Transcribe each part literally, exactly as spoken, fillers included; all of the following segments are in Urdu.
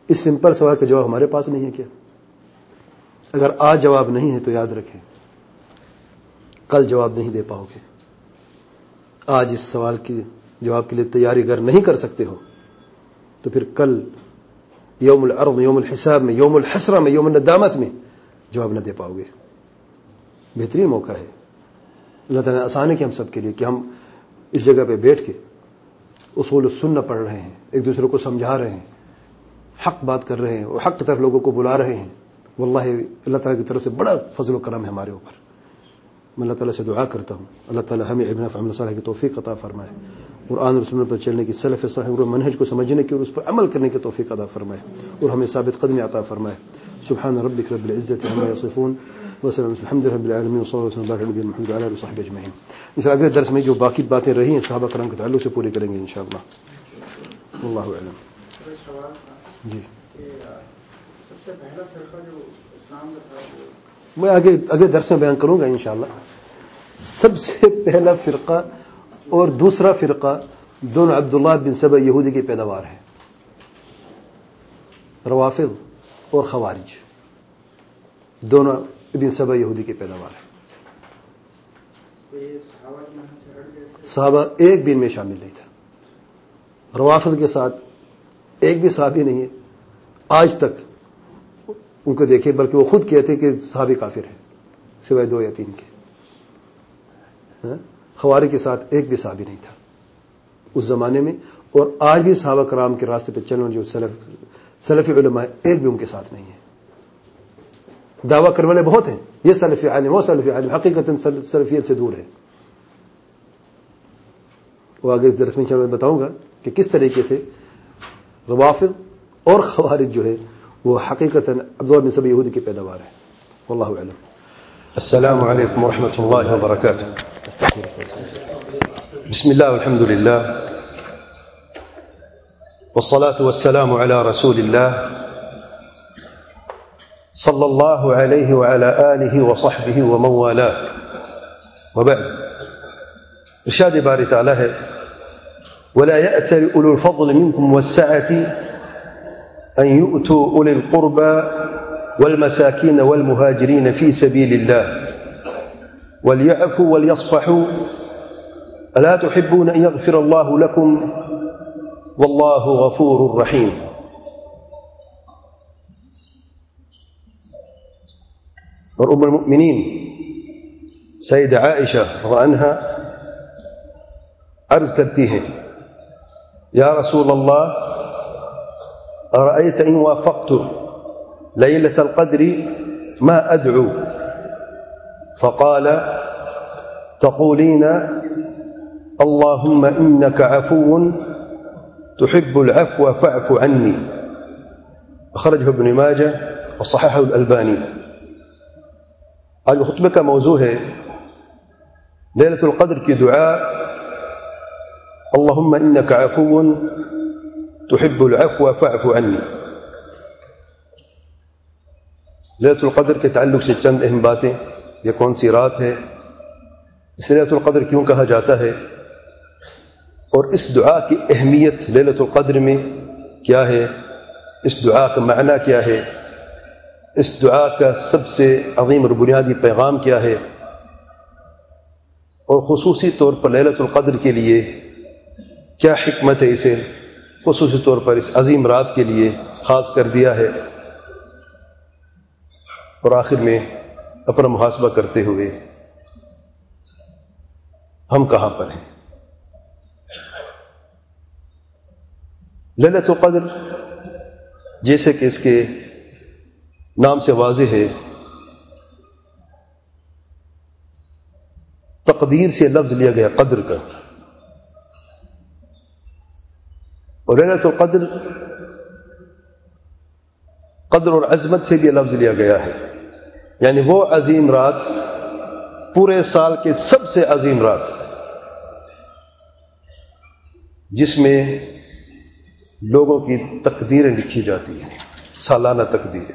اس سمپل سوال کا جواب ہمارے پاس نہیں ہے کیا؟ اگر آج جواب نہیں ہے تو یاد رکھیں کل جواب نہیں دے پاؤ گے. آج اس سوال کی جواب کے لیے تیاری اگر نہیں کر سکتے ہو تو پھر کل یوم العرض، یوم الحساب میں، یوم الحسرہ میں، یوم الندامت میں جواب نہ دے پاؤ گے. بہترین موقع ہے. اللہ تعالیٰ نے آسان ہے کہ ہم سب کے لیے کہ ہم اس جگہ پہ بیٹھ کے اصول السنہ پڑھ رہے ہیں، ایک دوسرے کو سمجھا رہے ہیں، حق بات کر رہے ہیں اور حق کی طرف لوگوں کو بلا رہے ہیں. واللہ اللہ تعالیٰ کی طرف سے بڑا فضل و کرم ہے ہمارے اوپر. میں اللہ تعالیٰ سے دعا کرتا ہوں اللہ تعالیٰ ہمیں ابن عمل صالح کی توفیق عطا فرمائے، قرآن اور سنت پر چلنے کی، سلف صالح اور منہج کو سمجھنے کی اور اس پر عمل کرنے کی توفیق عطا فرمائے اور ہمیں ثابت قدمی عطا فرمائے. سبحان ربک رب العزت عما یصفون وسلام الحمد رب العالمین وصلی اللہ وسلم علی نبینا محمد وعلی آلہ وصحبہ اجمعین. اس اگلے درس میں جو باقی باتیں رہی ہیں صحابہ کرام کے تعلق سے پوری کریں گے انشاءاللہ. واللہ اعلم. جی سب سے پہلا فرقہ جو اسلام کا تھا میں آگے اگلے درس میں بیان کروں گا انشاءاللہ. سب سے پہلا فرقہ اور دوسرا فرقہ دونوں عبداللہ بن سبا یہودی کی پیداوار ہے، روافض اور خوارج دونوں ابن سبا یہودی کی پیداوار ہے. صحابہ ایک بھی ان میں شامل نہیں تھا. روافض کے ساتھ ایک بھی صحابی نہیں ہے آج تک ان کو دیکھے، بلکہ وہ خود کہتے کہ صحابی کافر ہیں سوائے دو یا تین کے. خوارج کے ساتھ ایک بھی صحابی نہیں تھا اس زمانے میں، اور آج بھی صحابہ کرام کے راستے پہ چلنے جو سلف سلفی علماء ایک بھی ان کے ساتھ نہیں ہے. دعویٰ کرنے والے بہت ہیں، یہ سلفی عالم وہ سلفی عالم، حقیقت سلفیت سے دور ہے. وہ آگے اس درس میں میں بتاؤں گا کہ کس طریقے سے روافض اور خوارج جو ہے وہ حقیقت عبداللہ بن سبا یہودی کی پیداوار ہے. واللہ اعلم. السلام علیکم ورحمۃ اللہ وبرکاتہ. بسم اللہ والحمد للہ والصلاة والسلام على رسول الله صلی اللہ علیہ وعلى آلہ وصحبہ ومن والاه وبعد. ارشاد باری تعالی ہے ولا يأتل أولو الفضل منكم والسعة أن يؤتوا أولي القربى والمساكين والمهاجرين في سبيل الله وليعفوا وليصفحوا ألا تحبون أن يغفر الله لكم والله غفور رحيم. اور ام المؤمنین سیدہ عائشہ رضی اللہ عنہا عرض کرتی ہیں یا رسول اللہ ارأيت إن وافقت ليلة القدر ما أدعو؟ فقال تقولين اللهم إنك عفو تحب العفو فاعف عني. أخرجه ابن ماجه وصححه الألباني. آج خطبے کا موضوع ہے لیلۃ القدر کی دعا اللهم إنك عفو تحب العفو فاعف عني. لیلۃ القدر کے تعلق سے چند اہم باتیں. یہ کون سی رات ہے؟ اس لیلۃ القدر کیوں کہا جاتا ہے؟ اور اس دعا کی اہمیت لیلۃ القدر میں کیا ہے؟ اس دعا کا معنی کیا ہے؟ اس دعا کا سب سے عظیم اور بنیادی پیغام کیا ہے؟ اور خصوصی طور پر لیلۃ القدر کے لیے کیا حکمت ہے اسے خصوصی طور پر اس عظیم رات کے لیے خاص کر دیا ہے؟ اور آخر میں اپنا محاسبہ کرتے ہوئے ہم کہاں پر ہیں؟ لیلۃ القدر جیسے کہ اس کے نام سے واضح ہے تقدیر سے لفظ لیا گیا قدر کا، اور لیلۃ القدر قدر اور عظمت سے بھی لفظ لیا گیا ہے، یعنی وہ عظیم رات پورے سال کے سب سے عظیم رات جس میں لوگوں کی تقدیریں لکھی جاتی ہیں، سالانہ تقدیریں.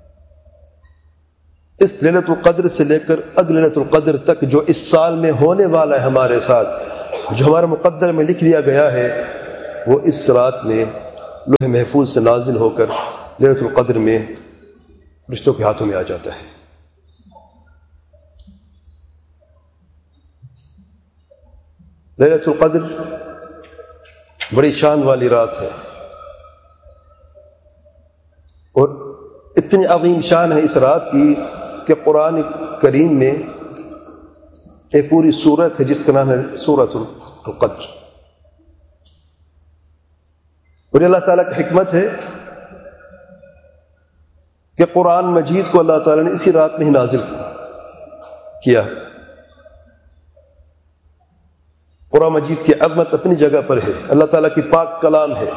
اس لیلۃ القدر سے لے کر اگلے لیلۃ القدر تک جو اس سال میں ہونے والا ہے ہمارے ساتھ، جو ہمارے مقدر میں لکھ لیا گیا ہے، وہ اس رات میں لوح محفوظ سے نازل ہو کر لیلۃ القدر میں فرشتوں کے ہاتھوں میں آ جاتا ہے. لیلۃ القدر بڑی شان والی رات ہے اور اتنی عظیم شان ہے اس رات کی کہ قرآن کریم میں ایک پوری سورت ہے جس کا نام ہے سورۃ القدر. اور اللہ تعالیٰ کی حکمت ہے کہ قرآن مجید کو اللہ تعالیٰ نے اسی رات میں ہی نازل کیا. قرآن مجید کی عظمت اپنی جگہ پر ہے، اللہ تعالیٰ کی پاک کلام ہے،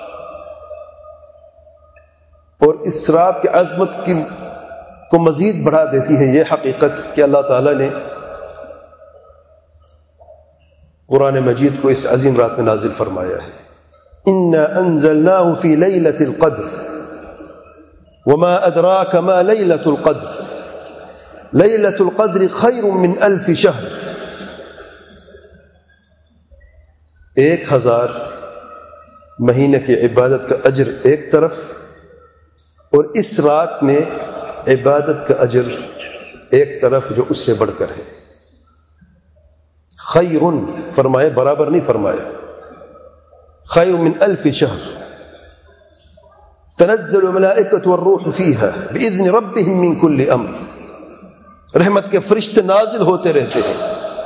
اور اس رات کی عظمت کی کو مزید بڑھا دیتی ہے یہ حقیقت کہ اللہ تعالیٰ نے قرآن مجید کو اس عظیم رات میں نازل فرمایا ہے. انا انزلناه في ليلة القدر وما ادراك ما ليلة القدر ليلة القدر خير من الف شهر. ایک ہزار مہینے کی عبادت کا اجر ایک طرف اور اس رات میں عبادت کا اجر ایک طرف جو اس سے بڑھ کر ہے. خیر فرمائے، برابر نہیں فرمایا. خیر من الف شہر تنزل الملائکۃ والروح فیها باذن ربهم من کل امر. رحمت کے فرشتے نازل ہوتے رہتے ہیں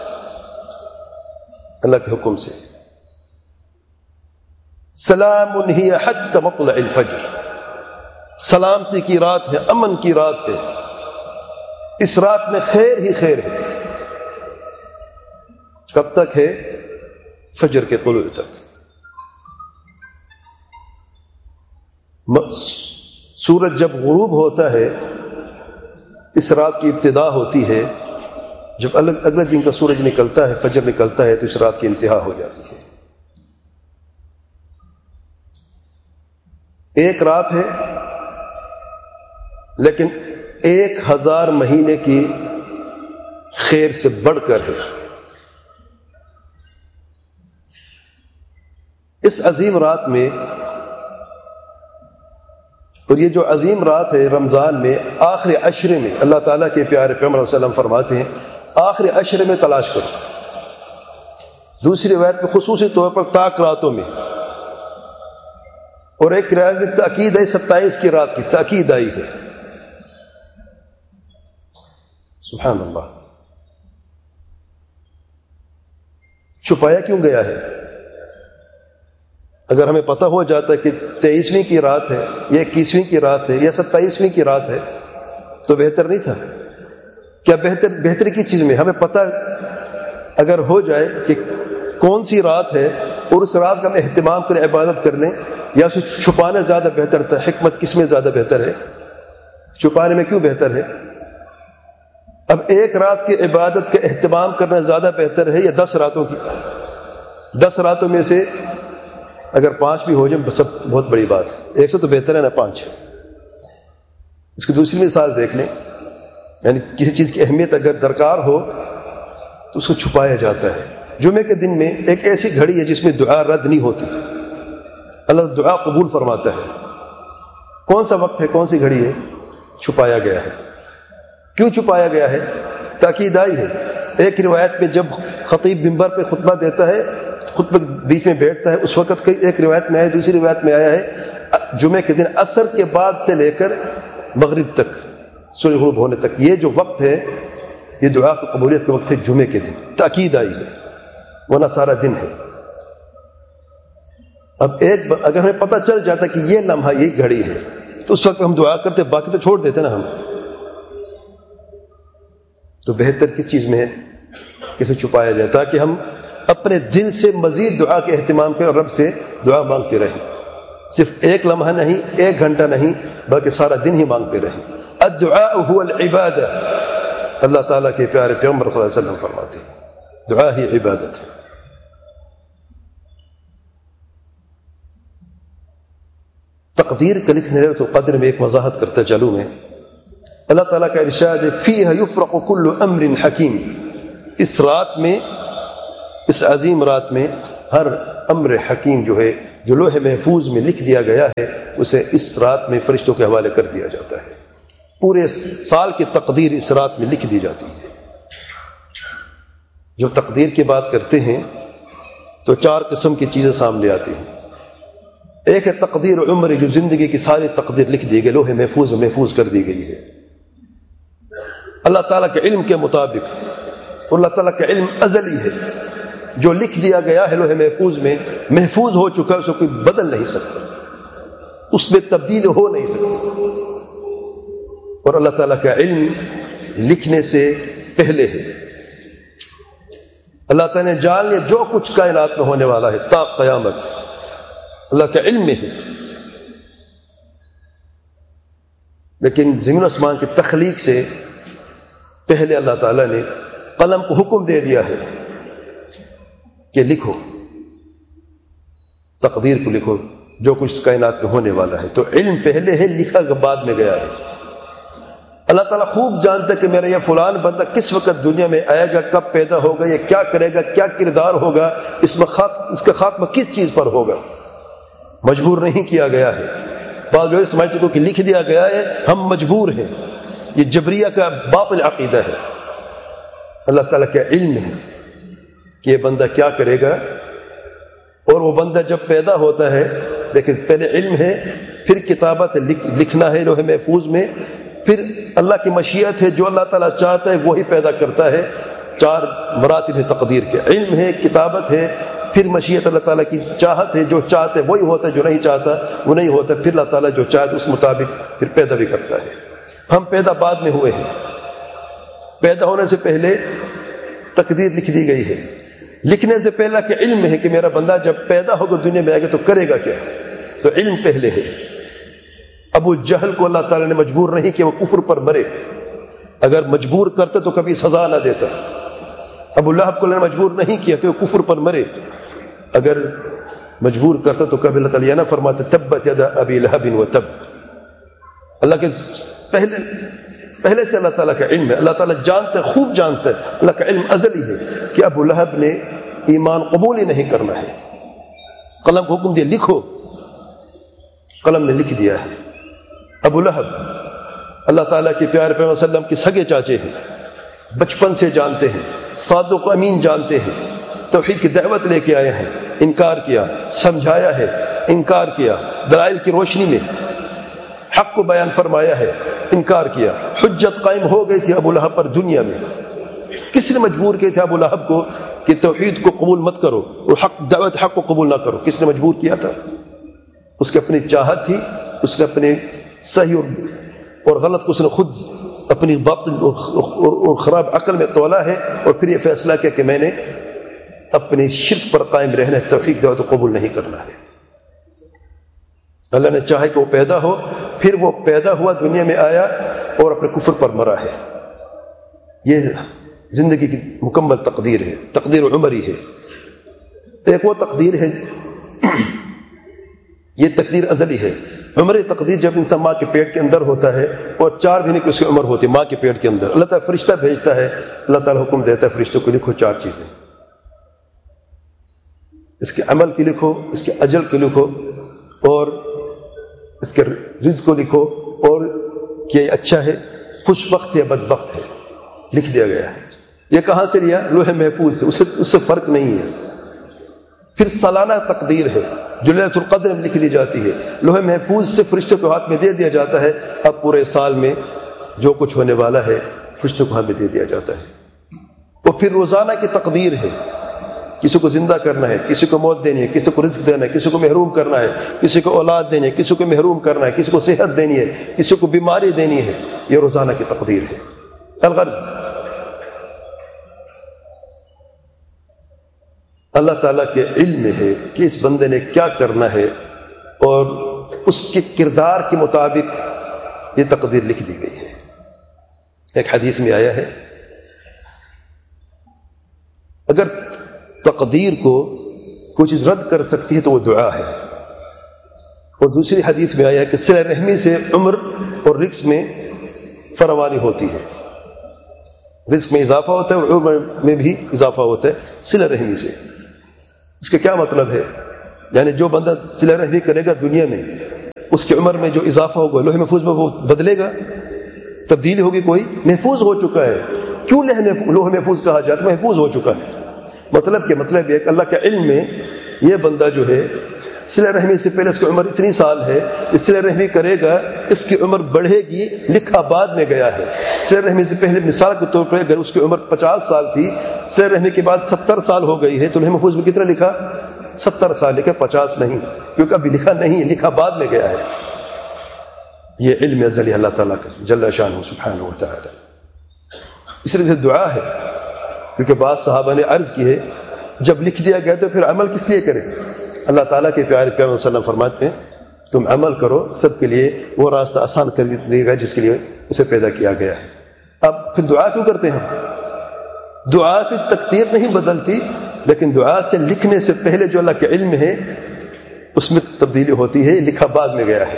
اللہ کے حکم سے. سلام ہی حتی مطلع الفجر. سلامتی کی رات ہے، امن کی رات ہے. اس رات میں خیر ہی خیر ہے. کب تک ہے؟ فجر کے طلوع تک. سورج جب غروب ہوتا ہے اس رات کی ابتدا ہوتی ہے. جب الگ اگلے دن کا سورج نکلتا ہے، فجر نکلتا ہے، تو اس رات کی انتہا ہو جاتی ہے. ایک رات ہے لیکن ایک ہزار مہینے کی خیر سے بڑھ کر ہے. اس عظیم رات میں، اور یہ جو عظیم رات ہے رمضان میں آخری عشرے میں، اللہ تعالیٰ کے پیارے پیغمبر صلی اللہ علیہ وسلم فرماتے ہیں آخری عشرے میں تلاش کرو. دوسری روایت میں خصوصی طور پر طاق راتوں میں، اور ایک روایت میں تاکید ہے ستائیس کی رات کی تاکید آئی ہے. سبحان اللہ. چھپایا کیوں گیا ہے؟ اگر ہمیں پتہ ہو جاتا ہے کہ تیئیسویں کی رات ہے یا اکیسویں کی رات ہے یا ستائیسویں کی رات ہے تو بہتر نہیں تھا کیا؟ بہتر بہتری کی چیز میں ہمیں پتہ اگر ہو جائے کہ کون سی رات ہے اور اس رات کا ہم اہتمام کریں، عبادت کر لیں، یا اسے چھپانا زیادہ بہتر تھا؟ حکمت کس میں زیادہ بہتر ہے؟ چھپانے میں کیوں بہتر ہے؟ اب ایک رات کی عبادت کا اہتمام کرنا زیادہ بہتر ہے یا دس راتوں کی؟ دس راتوں میں سے اگر پانچ بھی ہو جائیں سب بہت بڑی بات ہے. ایک سے تو بہتر ہے نا پانچ. اس کی دوسری مثال دیکھ لیں، یعنی کسی چیز کی اہمیت اگر درکار ہو تو اس کو چھپایا جاتا ہے. جمعے کے دن میں ایک ایسی گھڑی ہے جس میں دعا رد نہیں ہوتی، اللہ دعا قبول فرماتا ہے. کون سا وقت ہے، کون سی گھڑی ہے؟ چھپایا گیا ہے. کیوں چھپایا گیا ہے؟ تاکید آئی ہے. ایک روایت میں جب خطیب منبر پہ خطبہ دیتا ہے، خطبہ بیچ میں بیٹھتا ہے، اس وقت ایک روایت میں آیا، دوسری روایت میں آیا ہے جمعے کے دن عصر کے بعد سے لے کر مغرب تک، سورج غروب ہونے تک، یہ جو وقت ہے یہ دعا کی قبولیت کا وقت ہے. جمعے کے دن تاکید آئی ہے، ورنہ سارا دن ہے. اب ایک اگر ہمیں پتہ چل جاتا کہ یہ لمحہ یہ گھڑی ہے تو اس وقت ہم دعا کرتے، باقی تو چھوڑ دیتے نا ہم. تو بہتر کس چیز میں ہے؟ کسے چھپایا جائے تاکہ ہم اپنے دل سے مزید دعا کے اہتمام کریں اور رب سے دعا مانگتے رہیں. صرف ایک لمحہ نہیں، ایک گھنٹہ نہیں، بلکہ سارا دن ہی مانگتے رہیں. الدعاء هو العبادہ. اللہ تعالیٰ کے پیارے پیغمبر صلی اللہ علیہ وسلم فرماتے ہیں دعا ہی عبادت ہے. تقدیر کا لکھنے لیلۃ القدر میں ایک وضاحت کرتا چلوں میں. اللہ تعالیٰ کا ارشاد ہے فیہا یفرق کل امر حکیم. اس رات میں، اس عظیم رات میں ہر امر حکیم جو ہے جو لوح محفوظ میں لکھ دیا گیا ہے اسے اس رات میں فرشتوں کے حوالے کر دیا جاتا ہے. پورے سال کی تقدیر اس رات میں لکھ دی جاتی ہے. جب تقدیر کی بات کرتے ہیں تو چار قسم کی چیزیں سامنے آتی ہیں. ایک ہے تقدیر عمر، جو زندگی کی ساری تقدیر لکھ دی گئی، لوح محفوظ میں محفوظ کر دی گئی ہے اللہ تعالیٰ کے علم کے مطابق. اور اللہ تعالیٰ کا علم ازلی ہے، جو لکھ دیا گیا ہے لوح محفوظ میں محفوظ ہو چکا ہے، اسے کوئی بدل نہیں سکتا، اس میں تبدیل ہو نہیں سکتی. اور اللہ تعالیٰ کا علم لکھنے سے پہلے ہے. اللہ تعالیٰ نے جان لیا جو کچھ کائنات میں ہونے والا ہے تا قیامت اللہ کے علم میں ہے. لیکن زمین و آسمان کی تخلیق سے پہلے اللہ تعالیٰ نے قلم کو حکم دے دیا ہے کہ لکھو، تقدیر کو لکھو، جو کچھ کائنات میں ہونے والا ہے. تو علم پہلے ہے، لکھا بعد میں گیا ہے. اللہ تعالیٰ خوب جانتا ہے کہ میرا یہ فلان بندہ کس وقت دنیا میں آئے گا، کب پیدا ہوگا، یہ کیا کرے گا، کیا کردار ہوگا، اس میں خاک اس کا خاتمہ کس چیز پر ہوگا. مجبور نہیں کیا گیا ہے. بعض لوگ سمجھتے ہیں کہ لکھ دیا گیا ہے ہم مجبور ہیں. یہ جبریہ کا باطل عقیدہ ہے. اللہ تعالیٰ کا علم ہے کہ یہ بندہ کیا کرے گا، اور وہ بندہ جب پیدا ہوتا ہے لیکن پہلے علم ہے، پھر کتابت لکھنا ہے لوح محفوظ میں، پھر اللہ کی مشیت ہے، جو اللہ تعالیٰ چاہتا ہے وہی پیدا کرتا ہے. چار مراتب ہے تقدیر کے، علم ہے، کتابت ہے، پھر مشیت اللہ تعالیٰ کی چاہت ہے، جو چاہتا ہے وہی ہوتا ہے، جو نہیں چاہتا وہ نہیں ہوتا. پھر اللہ تعالیٰ جو چاہتا ہے اس مطابق پھر پیدا بھی کرتا ہے. ہم پیدا بعد میں ہوئے ہیں، پیدا ہونے سے پہلے تقدیر لکھ دی گئی ہے. لکھنے سے پہلا کہ علم ہے کہ میرا بندہ جب پیدا ہوگا دنیا میں آئے گا تو کرے گا کیا، تو علم پہلے ہے. ابو جہل کو اللہ تعالیٰ نے مجبور نہیں کہ وہ کفر پر مرے، اگر مجبور کرتا تو کبھی سزا نہ دیتا. ابو لہب کو اللہ نے مجبور نہیں کیا کہ وہ کفر پر مرے، اگر مجبور کرتا تو کبھی اللہ تعالیٰ نہ فرماتا تبت یدا ابی لہب و تب. اللہ کے پہلے پہلے سے اللہ تعالیٰ کا علم ہے. اللہ تعالیٰ جانتا ہے، خوب جانتا ہے، اللہ کا علم ازلی ہے کہ ابو لہب نے ایمان قبول ہی نہیں کرنا ہے. قلم کو حکم دیا لکھو، قلم نے لکھ دیا ہے. ابو لہب اللہ تعالیٰ کے پیارے پیغمبر صلی اللہ علیہ وسلم کے سگے چاچے ہیں، بچپن سے جانتے ہیں، صادق و امین جانتے ہیں، توحید کی دعوت لے کے آئے ہیں، انکار کیا، سمجھایا ہے، انکار کیا، دلائل کی روشنی میں حق کو بیان فرمایا ہے، انکار کیا. حجت قائم ہو گئی تھی ابو لہب پر دنیا میں. کس نے مجبور کیا تھا ابو لہب کو کہ توحید کو قبول مت کرو اور حق دعوت حق کو قبول نہ کرو؟ کس نے مجبور کیا تھا؟ اس کی اپنی چاہت تھی. اس نے اپنے صحیح اور غلط کو اس نے خود اپنی باطل اور خراب عقل میں تولا ہے، اور پھر یہ فیصلہ کیا کہ میں نے اپنی شرک پر قائم رہنا ہے، توحید دعوت کو قبول نہیں کرنا ہے. اللہ نے چاہا کہ وہ پیدا ہو، پھر وہ پیدا ہوا، دنیا میں آیا اور اپنے کفر پر مرا ہے. یہ زندگی کی مکمل تقدیر ہے، تقدیر عمری ہے. ایک وہ تقدیر ہے، یہ تقدیر ازلی ہے. عمری تقدیر جب انسان ماں کے پیٹ کے اندر ہوتا ہے اور چار مہینے کی اس کی عمر ہوتی ہے ماں کے پیٹ کے اندر، اللہ تعالیٰ فرشتہ بھیجتا ہے، اللہ تعالیٰ حکم دیتا ہے فرشتوں کو لکھو چار چیزیں، اس کے عمل کی لکھو، اس کے اجل کی لکھو، اور اس کے رزق کو لکھو، اور کہ یہ اچھا ہے، خوش بخت ہے، بدبخت ہے. لکھ دیا گیا ہے. یہ کہاں سے لیا؟ لوح محفوظ سے. اس سے اس سے فرق نہیں ہے. پھر سالانہ تقدیر ہے جو لیلۃ القدر میں لکھ دی جاتی ہے، لوح محفوظ سے فرشتوں کے ہاتھ میں دے دیا جاتا ہے. اب پورے سال میں جو کچھ ہونے والا ہے فرشتوں کے ہاتھ میں دے دیا جاتا ہے. اور پھر روزانہ کی تقدیر ہے، کسی کو زندہ کرنا ہے، کسی کو موت دینی ہے، کسی کو رزق دینا ہے، کسی کو محروم کرنا ہے، کسی کو اولاد دینی ہے، کسی کو محروم کرنا ہے، کسی کو صحت دینی ہے، کسی کو بیماری دینی ہے. یہ روزانہ کی تقدیر ہے. الغرض اللہ تعالیٰ کے علم ہے کہ اس بندے نے کیا کرنا ہے، اور اس کے کردار کے مطابق یہ تقدیر لکھ دی گئی ہے. ایک حدیث میں آیا ہے اگر تقدیر کو کوئی چیز رد کر سکتی ہے تو وہ دعا ہے. اور دوسری حدیث میں آیا ہے کہ صلہ رحمی سے عمر اور رزق میں فراوانی ہوتی ہے. رزق میں اضافہ ہوتا ہے اور عمر میں بھی اضافہ ہوتا ہے صلہ رحمی سے. اس کا کیا مطلب ہے؟ یعنی جو بندہ صلہ رحمی کرے گا دنیا میں اس کی عمر میں جو اضافہ ہوگا لوح محفوظ میں وہ بدلے گا, تبدیلی ہوگی کوئی, محفوظ ہو چکا ہے. کیوں لوح محفوظ کہا جاتا ہے؟ محفوظ ہو چکا ہے. مطلب کہ مطلب یہ کہ اللہ کے علم میں یہ بندہ جو ہے صلہ رحمی سے پہلے اس کی عمر اتنی سال ہے, اس صلہ رحمی کرے گا اس کی عمر بڑھے گی, لکھا بعد میں گیا ہے. صلہ رحمی سے پہلے مثال کے طور پر اگر اس کی عمر پچاس سال تھی, صلہ رحمی کے بعد ستر سال ہو گئی ہے, تو لوح محفوظ میں کتنا لکھا؟ ستر سال لکھا, پچاس نہیں, کیونکہ ابھی لکھا نہیں, لکھا بعد میں گیا ہے. یہ علم ازلی اللہ تعالیٰ کا جل شانہ سبحانہ و تعالی. اس طرح سے دعا ہے, کیونکہ بعض صحابہ نے عرض کی ہے جب لکھ دیا گیا تو پھر عمل کس لیے کریں؟ اللہ تعالیٰ کے پیارے پیغمبر صلی اللہ علیہ وسلم فرماتے ہیں تم عمل کرو, سب کے لیے وہ راستہ آسان کر دے گا جس کے لیے اسے پیدا کیا گیا ہے. اب پھر دعا کیوں کرتے ہیں ہم؟ دعا سے تقدیر نہیں بدلتی, لیکن دعا سے لکھنے سے پہلے جو اللہ کے علم ہے اس میں تبدیلی ہوتی ہے, لکھا بعد میں گیا ہے.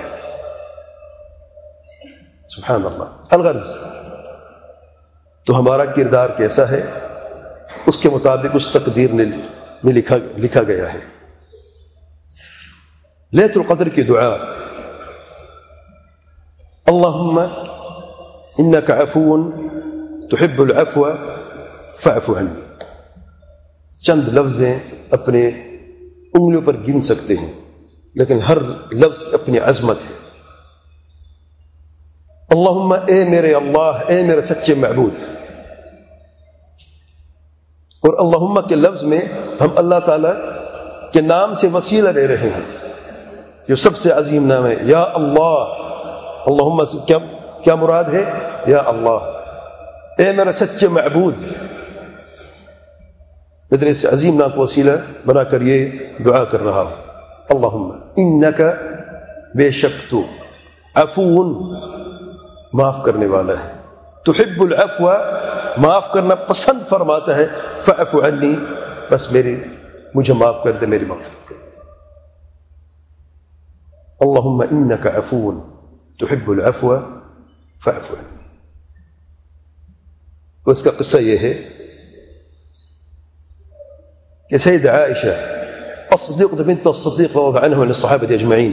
سبحان اللہ. الغرض تو ہمارا کردار کیسا ہے اس کے مطابق اس تقدیر میں لکھا لکھا گیا ہے. لیلۃ القدر کی دعا, اللہم انک عفو تحب العفو فاعف عنی. چند لفظیں اپنے انگلیوں پر گن سکتے ہیں, لیکن ہر لفظ کی اپنی عظمت ہے. اللہم, اے میرے اللہ, اے میرے سچے معبود. اور اللہم کے لفظ میں ہم اللہ تعالیٰ کے نام سے وسیلہ لے رہے ہیں جو سب سے عظیم نام ہے, یا اللہ. اللہم کیا کیا مراد ہے؟ یا اللہ, اے میرا سچے معبود. میں تیرے اس عظیم نام کو وسیلہ بنا کر یہ دعا کر رہا ہوں. اللہم انک, بے شک تو, عفو, معاف کرنے والا ہے, تحب العفو, معاف کرنا پسند فرماتا ہے, فاعف عنی, بس میری مجھے معاف کر دے, میری مغفرت کر دے. اللہم انک عفو تحب العفو فاعف عنی. اس کا قصہ یہ ہے کہ سید عائشہ الصدیقہ بنت الصدیق رضی اللہ عنہ والصحابہ اجمعین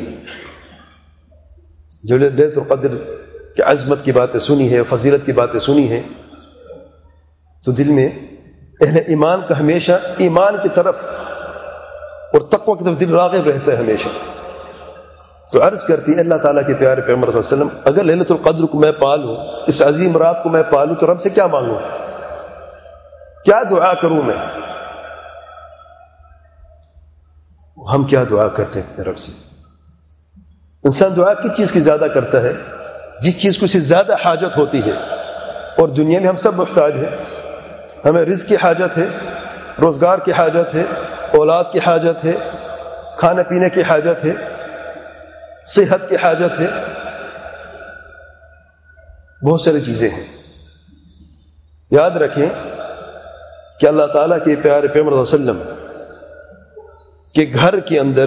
جو لیلۃ القدر کی عظمت کی باتیں سنی ہے, فضیلت کی باتیں سنی ہیں, تو دل میں اہل ایمان کا ہمیشہ ایمان کی طرف اور تقوی کی طرف دل راغب رہتا ہے ہمیشہ. تو عرض کرتی ہے اللہ تعالیٰ کے پیارے پیغمبر صلی اللہ علیہ وسلم, اگر لیلۃ القدر کو میں پالوں, اس عظیم رات کو میں پالوں, تو رب سے کیا مانگوں, کیا دعا کروں میں؟ ہم کیا دعا کرتے ہیں اپنے رب سے؟ انسان دعا کس چیز کی زیادہ کرتا ہے؟ جس چیز کو اسے زیادہ حاجت ہوتی ہے. اور دنیا میں ہم سب محتاج ہیں, ہمیں رزق کی حاجت ہے, روزگار کی حاجت ہے, اولاد کی حاجت ہے, کھانے پینے کی حاجت ہے, صحت کی حاجت ہے, بہت ساری چیزیں ہیں. یاد رکھیں کہ اللہ تعالیٰ کے پیارے پیغمبر صلی اللہ علیہ وسلم کے گھر کے اندر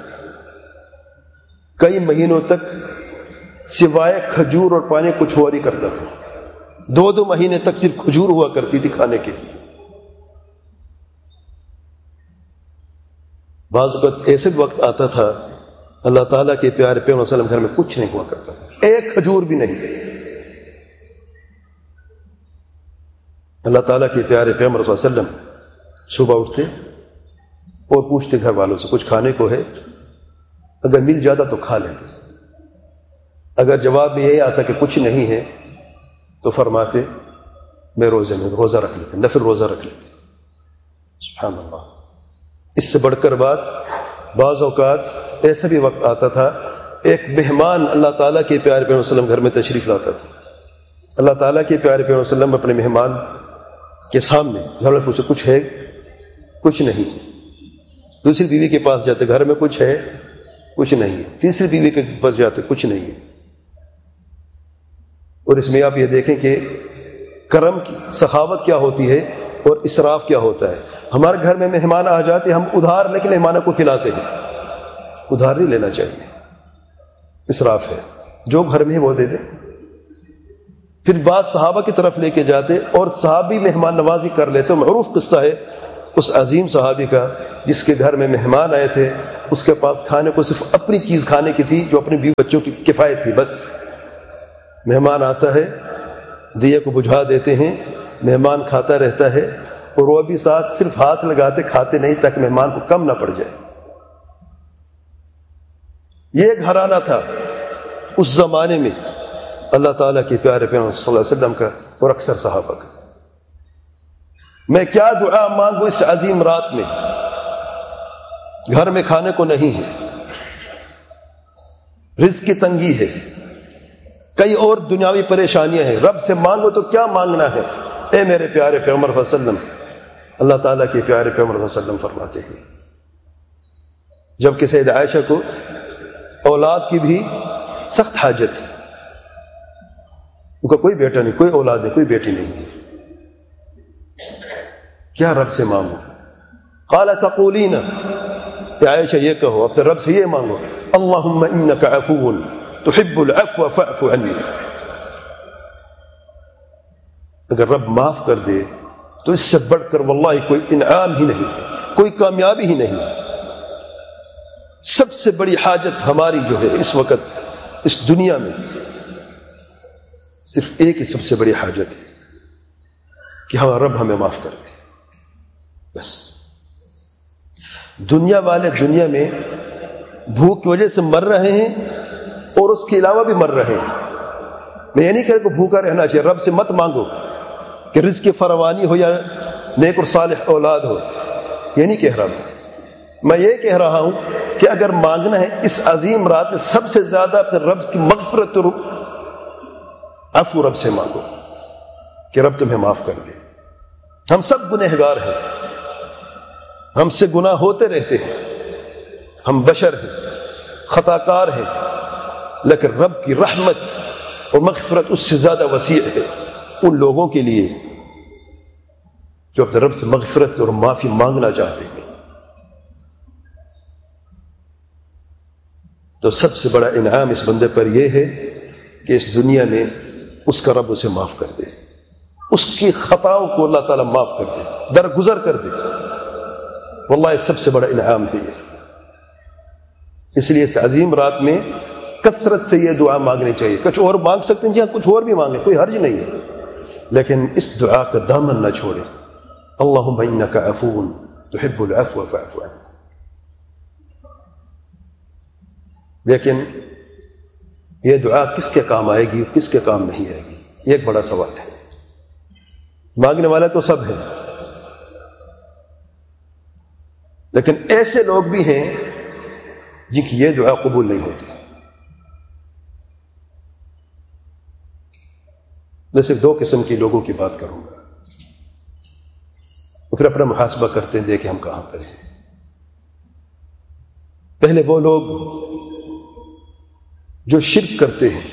کئی مہینوں تک سوائے کھجور اور پانی کچھ ہوا نہیں کرتا تھا. دو دو مہینے تک صرف کھجور ہوا کرتی تھی کھانے کے لیے. بعض اوقات ایسے وقت آتا تھا اللہ تعالیٰ کے پیارے پیغمبر صلی اللہ علیہ وسلم گھر میں کچھ نہیں ہوا کرتا تھا, ایک کھجور بھی نہیں. اللہ تعالیٰ کے پیارے پیغمبر صلی اللہ علیہ وسلم صبح اٹھتے اور پوچھتے گھر والوں سے کچھ کھانے کو ہے, اگر مل جاتا تو کھا لیتے, اگر جواب میں یہی آتا کہ کچھ نہیں ہے تو فرماتے میں روزے میں روزہ رکھ لیتے, نفل روزہ رکھ لیتے. سبحان اللہ. اس سے بڑھ کر بات, بعض اوقات ایسا بھی وقت آتا تھا ایک مہمان اللہ تعالیٰ کے پیارے پیغمبر صلی اللہ علیہ وسلم گھر میں تشریف لاتا تھا. اللہ تعالیٰ کے پیارے پیغمبر صلی اللہ علیہ وسلم اپنے مہمان کے سامنے گھر میں پوچھتے کچھ ہے, کچھ نہیں ہے. دوسری بیوی کے پاس جاتے, گھر میں کچھ ہے, کچھ نہیں ہے. تیسری بیوی کے پاس جاتے, کچھ نہیں ہے. اور اس میں آپ یہ دیکھیں کہ کرم کی سخاوت کیا ہوتی ہے اور اسراف کیا ہوتا ہے. ہمارے گھر میں مہمان آ جاتے, ہم ادھار لے کے مہمانوں کو کھلاتے ہیں. ادھار نہیں لینا چاہیے, اسراف ہے. جو گھر میں ہے وہ دے دے. پھر بعض صحابہ کی طرف لے کے جاتے اور صحابی مہمان نوازی کر لیتے. معروف قصہ ہے اس عظیم صحابی کا جس کے گھر میں مہمان آئے تھے, اس کے پاس کھانے کو صرف اپنی چیز کھانے کی تھی جو اپنے بیوی بچوں کی کفایت تھی بس. مہمان آتا ہے دیے کو بجھا دیتے ہیں, مہمان کھاتا رہتا ہے اور وہ بھی ساتھ صرف ہاتھ لگاتے کھاتے نہیں تاکہ مہمان کو کم نہ پڑ جائے. یہ گھرانہ تھا اس زمانے میں اللہ تعالیٰ کے پیارے پیغمبر صلی اللہ علیہ وسلم کا اور اکثر صحابہ کا. میں کیا دعا مانگوں اس عظیم رات میں؟ گھر میں کھانے کو نہیں ہے, رزق کی تنگی ہے, کئی اور دنیاوی پریشانیاں ہیں. رب سے مانگو تو کیا مانگنا ہے؟ اے میرے پیارے پیغمبر صلی اللہ علیہ وسلم, اللہ تعالیٰ کے پیارے پیغمبر صلی اللہ علیہ وسلم فرماتے ہیں جبکہ سیدہ عائشہ کو اولاد کی بھی سخت حاجت ہے, ان کا کوئی بیٹا نہیں, کوئی اولاد نہیں, کوئی بیٹی نہیں, کیا رب سے مانگو؟ قال تقولین, اے عائشہ یہ کہو اب تو رب سے یہ مانگو, اللہم انک عفو تحب العفو فاعف عنی. اگر رب معاف کر دے تو اس سے بڑھ کر واللہ کوئی انعام ہی نہیں ہے, کوئی کامیابی ہی نہیں ہے. سب سے بڑی حاجت ہماری جو ہے اس وقت اس دنیا میں صرف ایک ہی سب سے بڑی حاجت ہے کہ ہمارا رب ہمیں معاف کر دے بس. دنیا والے دنیا میں بھوک کی وجہ سے مر رہے ہیں اور اس کے علاوہ بھی مر رہے ہیں. میں یہ نہیں کہہ رہا کہ بھوکا رہنا چاہیے, رب سے مت مانگو کہ رزق کی فراوانی ہو یا نیک اور صالح اولاد ہو, یہ نہیں کہہ رہا میں. میں یہ کہہ رہا ہوں کہ اگر مانگنا ہے اس عظیم رات میں سب سے زیادہ اپنے رب کی مغفرت اور عفو رب سے مانگو کہ رب تمہیں معاف کر دے. ہم سب گنہگار ہیں, ہم سے گناہ ہوتے رہتے ہیں, ہم بشر ہیں, خطا کار ہیں, لیکن رب کی رحمت اور مغفرت اس سے زیادہ وسیع ہے ان لوگوں کے لیے جو اپنے رب سے مغفرت اور معافی مانگنا چاہتے ہیں. تو سب سے بڑا انعام اس بندے پر یہ ہے کہ اس دنیا میں اس کا رب اسے معاف کر دے, اس کی خطاؤں کو اللہ تعالیٰ معاف کر دے, درگزر کر دے. واللہ سب سے بڑا انعام ہے یہ. اس لیے اس عظیم رات میں کثرت سے یہ دعا مانگنی چاہیے. کچھ اور مانگ سکتے ہیں جی ہاں, کچھ اور بھی مانگیں, کوئی حرج نہیں ہے, لیکن اس دعا کا دامن نہ چھوڑیں. اللہم انک عفو تحب العفو فاعف عنی. لیکن یہ دعا کس کے کام آئے گی, کس کے کام نہیں آئے گی, یہ ایک بڑا سوال ہے. مانگنے والے تو سب ہیں, لیکن ایسے لوگ بھی ہیں جن کی یہ دعا قبول نہیں ہوتی. میں صرف دو قسم کے لوگوں کی بات کروں گا, اور پھر اپنا محاسبہ کرتے ہیں دیکھیں ہم کہاں پر ہیں. پہلے وہ لوگ جو شرک کرتے ہیں,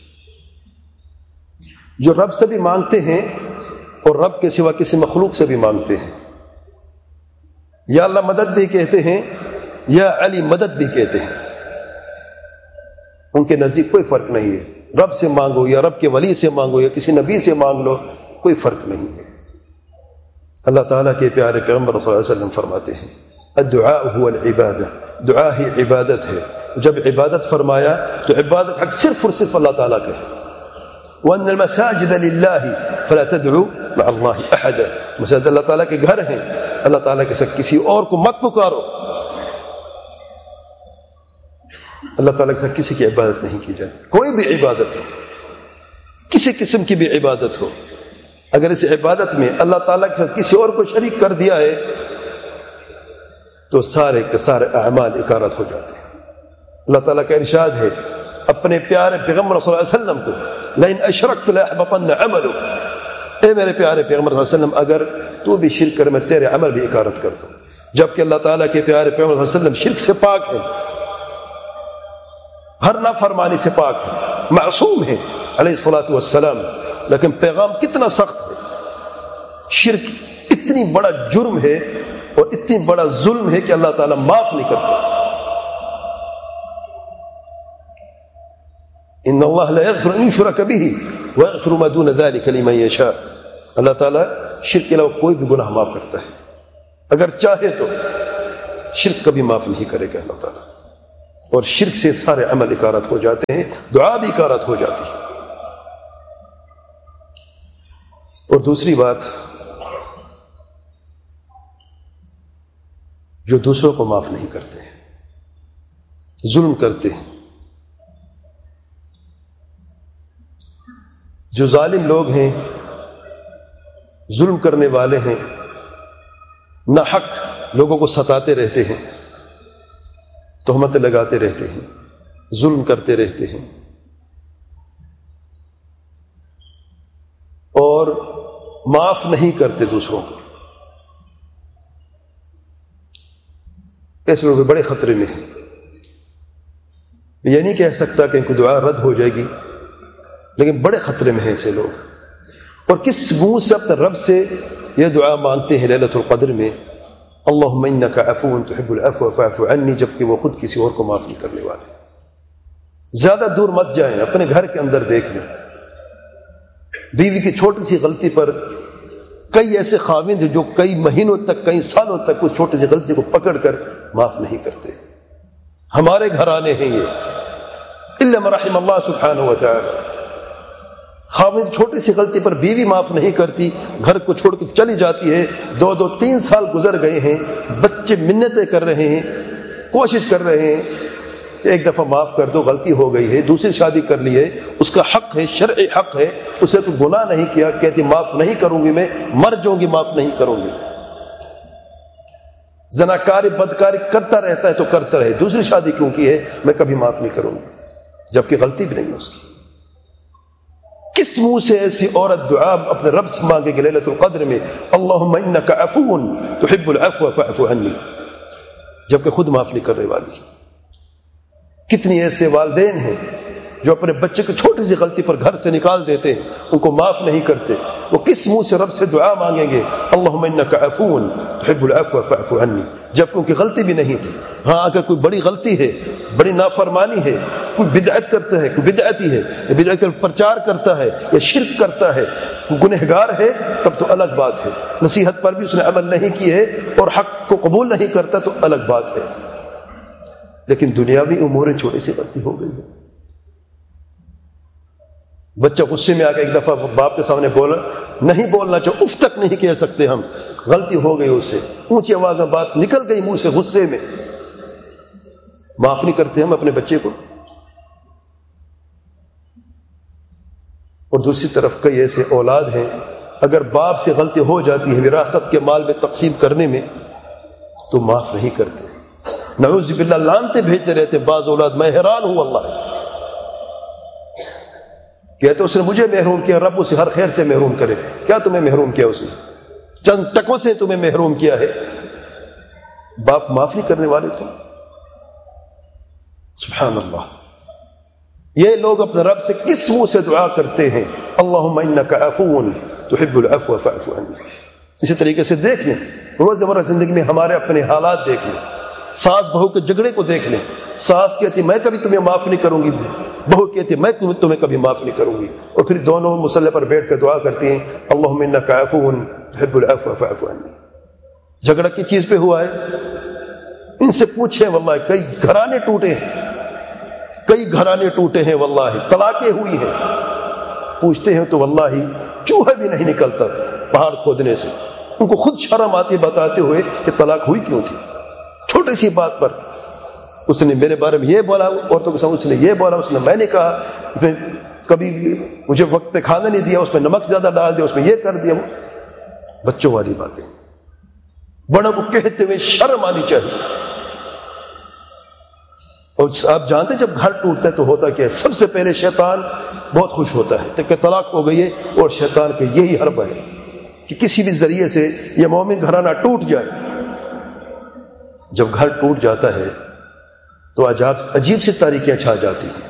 جو رب سے بھی مانگتے ہیں اور رب کے سوا کسی مخلوق سے بھی مانگتے ہیں. یا اللہ مدد بھی کہتے ہیں, یا علی مدد بھی کہتے ہیں. ان کے نزدیک کوئی فرق نہیں ہے, رب سے مانگو یا رب کے ولی سے مانگو یا کسی نبی سے مانگ لو, کوئی فرق نہیں ہے. اللہ تعالیٰ کے پیارے پیغمبر صلی اللہ علیہ وسلم فرماتے ہیں الدعاء هو العبادہ, دعا ہی عبادت ہے. جب عبادت فرمایا تو عبادت حق صرف اور صرف اللہ تعالیٰ کا ہے. وَأَنَّ الْمَسَاجِدَ لِلَّهِ فَلَا تَدْعُوا مَعَ اللَّهِ أَحَدًا. مساجد اللہ تعالیٰ کے گھر ہیں, اللہ تعالیٰ کے ساتھ کسی اور کو مت پکارو. اللہ تعالیٰ کے ساتھ کسی کی عبادت نہیں کی جاتی. کوئی بھی عبادت ہو, کسی قسم کی بھی عبادت ہو, اگر اس عبادت میں اللہ تعالیٰ کے ساتھ کسی اور کو شریک کر دیا ہے تو سارے کے سارے اعمال اکارت ہو جاتے ہیں. اللہ تعالیٰ کا ارشاد ہے اپنے پیارے پیغمبر صلی اللہ علیہ وسلم کو, لئن اشرکت لأحبطن عملک. اے میرے پیارے پیغمبر صلی اللہ علیہ وسلم, اگر تو بھی شرک کر میں تیرے عمل بھی اکارت کر دوں. جبکہ اللہ تعالیٰ کے پیارے پیغمبر صلی اللہ علیہ وسلم شرک سے پاک ہے, ہر نافرمانی سے پاک ہے, معصوم ہے علیہ الصلاۃ والسلام. لیکن پیغام کتنا سخت ہے. شرک اتنی بڑا جرم ہے اور اتنی بڑا ظلم ہے کہ اللہ تعالیٰ معاف نہیں کرتا. ان اللہ لا یغفر ان یشرک به ویغفر ما دون ذلک لمن یشاء. اللہ تعالیٰ شرک کے علاوہ کوئی بھی گناہ معاف کرتا ہے اگر چاہے تو. شرک کبھی معاف نہیں کرے گا اللہ تعالیٰ. اور شرک سے سارے عمل اکارت ہو جاتے ہیں، دعا بھی اکارت ہو جاتی ہے. اور دوسری بات، جو دوسروں کو معاف نہیں کرتے، ظلم کرتے ہیں، جو ظالم لوگ ہیں، ظلم کرنے والے ہیں، نہ حق لوگوں کو ستاتے رہتے ہیں، تہمتیں لگاتے رہتے ہیں، ظلم کرتے رہتے ہیں، اور معاف نہیں کرتے دوسروں کو، ایسے لوگ بڑے خطرے میں ہیں. یہ نہیں کہہ سکتا کہ ان کو دعا رد ہو جائے گی، لیکن بڑے خطرے میں ہیں ایسے لوگ. اور کس منہ سے اپنے رب سے یہ دعا مانگتے ہیں لیلۃ القدر میں، اللہم انک عفو تحب العفو فاعف عنی، جبکہ وہ خود کسی اور کو معاف نہیں کرنے والے. زیادہ دور مت جائیں، اپنے گھر کے اندر دیکھ لیں. بیوی کی چھوٹی سی غلطی پر کئی ایسے خاوند ہیں جو کئی مہینوں تک، کئی سالوں تک اس چھوٹی سی غلطی کو پکڑ کر معاف نہیں کرتے. ہمارے گھرانے ہیں یہ، الا من رحم اللہ سبحانہ و تعالی. خاوند چھوٹی سی غلطی پر بیوی معاف نہیں کرتی، گھر کو چھوڑ کے چلی جاتی ہے. دو دو تین سال گزر گئے ہیں، بچے منتیں کر رہے ہیں، کوشش کر رہے ہیں کہ ایک دفعہ معاف کر دو، غلطی ہو گئی ہے، دوسری شادی کر لی ہے، اس کا حق ہے، شرعی حق ہے، اسے تو گناہ نہیں کیا، کہتی معاف نہیں کروں گی، میں مر جاؤں گی، معاف نہیں کروں گی. زناکاری بدکاری کرتا رہتا ہے تو کرتا رہے، دوسری شادی کیوں کی ہے، میں کبھی معاف نہیں کروں گی، جبکہ غلطی بھی نہیں ہے اس کی. کس منہ سے ایسی عورت دعا اپنے رب سے مانگے گی لیلۃ القدر میں، اللہم انک عفو تحب العفو فاعف عنی، جبکہ خود معاف نہیں کرنے والی. کتنی ایسے والدین ہیں جو اپنے بچے کو چھوٹی سی غلطی پر گھر سے نکال دیتے ہیں، ان کو معاف نہیں کرتے. وہ کس منہ سے رب سے دعا مانگیں گے، اللہم انک عفو تحب العفو فاعف عنی، جبکہ ان کی غلطی بھی نہیں تھی. ہاں اگر کوئی بڑی غلطی ہے، بڑی نافرمانی ہے، کوئی بدعت کرتا ہے، کوئی بدعتی ہے، یا بدعت کا پرچار کرتا ہے، یا شرک کرتا ہے، کوئی گنہگار ہے، تب تو الگ بات ہے. نصیحت پر بھی اس نے عمل نہیں کی ہے اور حق کو قبول نہیں کرتا تو الگ بات ہے. لیکن دنیاوی امور چھوٹی سی غلطی ہو گئی ہے. بچہ غصے میں آ کے ایک دفعہ باپ کے سامنے بولا، نہیں بولنا چاہو، اف تک نہیں کہہ سکتے ہم، غلطی ہو گئی اس سے، اونچی آواز میں بات نکل گئی منہ سے غصے میں، معاف نہیں کرتے ہم اپنے بچے کو. اور دوسری طرف کئی ایسے اولاد ہیں، اگر باپ سے غلطی ہو جاتی ہے وراثت کے مال میں تقسیم کرنے میں تو معاف نہیں کرتے، نعوذ باللہ لعنتیں بھیجتے رہتے. بعض اولاد، میں حیران ہوں واللہ، کہتے اس نے مجھے محروم کیا، رب اسے ہر خیر سے محروم کرے. کیا تمہیں محروم کیا اس نے؟ چند ٹکوں سے تمہیں محروم کیا ہے. باپ معاف نہیں کرنے والے تم. سبحان اللہ. یہ لوگ اپنے رب سے کس منہ سے دعا کرتے ہیں، اللہم انک عفو تحب العفو فاعف عنی. اسی طریقے سے دیکھ لیں، روزمرہ زندگی میں ہمارے اپنے حالات دیکھ لیں. ساس بہو کے جھگڑے کو دیکھ لیں. ساس کہتی میں کبھی تمہیں معاف نہیں کروں گی، بہو کہتی میں تمہیں کبھی معاف نہیں کروں گی، اور پھر دونوں مصلی پر بیٹھ کر دعا کرتی ہیں، اللہم انک عفو تحب العفو فاعف عنی. جھگڑا کی چیز پہ ہوا ہے؟ ان سے پوچھیں، واللہ کئی گھرانے ٹوٹے ہیں، کئی گھرانے ٹوٹے ہیں، واللہ طلاقیں ہوئی ہیں. پوچھتے ہیں تو واللہ چوہا بھی نہیں نکلتا پہاڑ کھودنے سے. ان کو خود شرم آتی بتاتے ہوئے کہ طلاق ہوئی کیوں تھی. چھوٹی سی بات پر اس نے میرے بارے میں یہ بولا، عورتوں کے سامنے اس نے یہ بولا، اس نے میں نے کہا، اس نے کبھی مجھے وقت پہ کھانا نہیں دیا، اس میں نمک زیادہ ڈال دیا، اس میں یہ کر دیا. بچوں والی باتیں بڑوں کو کہتے ہوئے شرم آنی چاہیے. اور آپ جانتے ہیں جب گھر ٹوٹتا ہے تو ہوتا کیا ہے؟ سب سے پہلے شیطان بہت خوش ہوتا ہے کہ طلاق ہو گئی ہے، اور شیطان کے یہی حربہ ہے کہ کسی بھی ذریعے سے یہ مومن گھرانہ ٹوٹ جائے. جب گھر ٹوٹ جاتا ہے تو عجاب عجیب سی تاریکیاں چھا جاتی ہیں.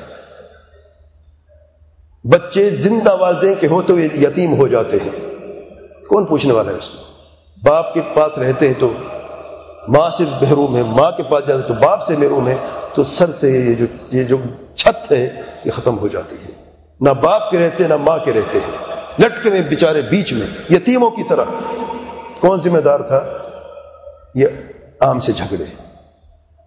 بچے زندہ والدین کے ہوتے ہوئے یتیم ہو جاتے ہیں. کون پوچھنے والا ہے اس کو؟ باپ کے پاس رہتے ہیں تو ماں سے محروم ہے، ماں کے پاس جاتے تو باپ سے محروم ہے، تو سر سے یہ جو یہ جو چھت ہے یہ ختم ہو جاتی ہے. نہ باپ کے رہتے نہ ماں کے رہتے ہیں، لٹکے میں بیچارے بیچ میں یتیموں کی طرح. کون ذمہ دار تھا؟ یہ عام سے جھگڑے،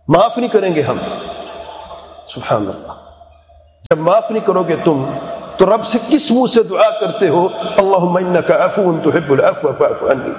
معاف نہیں کریں گے ہم. سبحان اللہ. جب معاف نہیں کرو گے تم تو رب سے کس منہ سے دعا کرتے ہو اللہم انک عفو تحب العفو فاعف عنی؟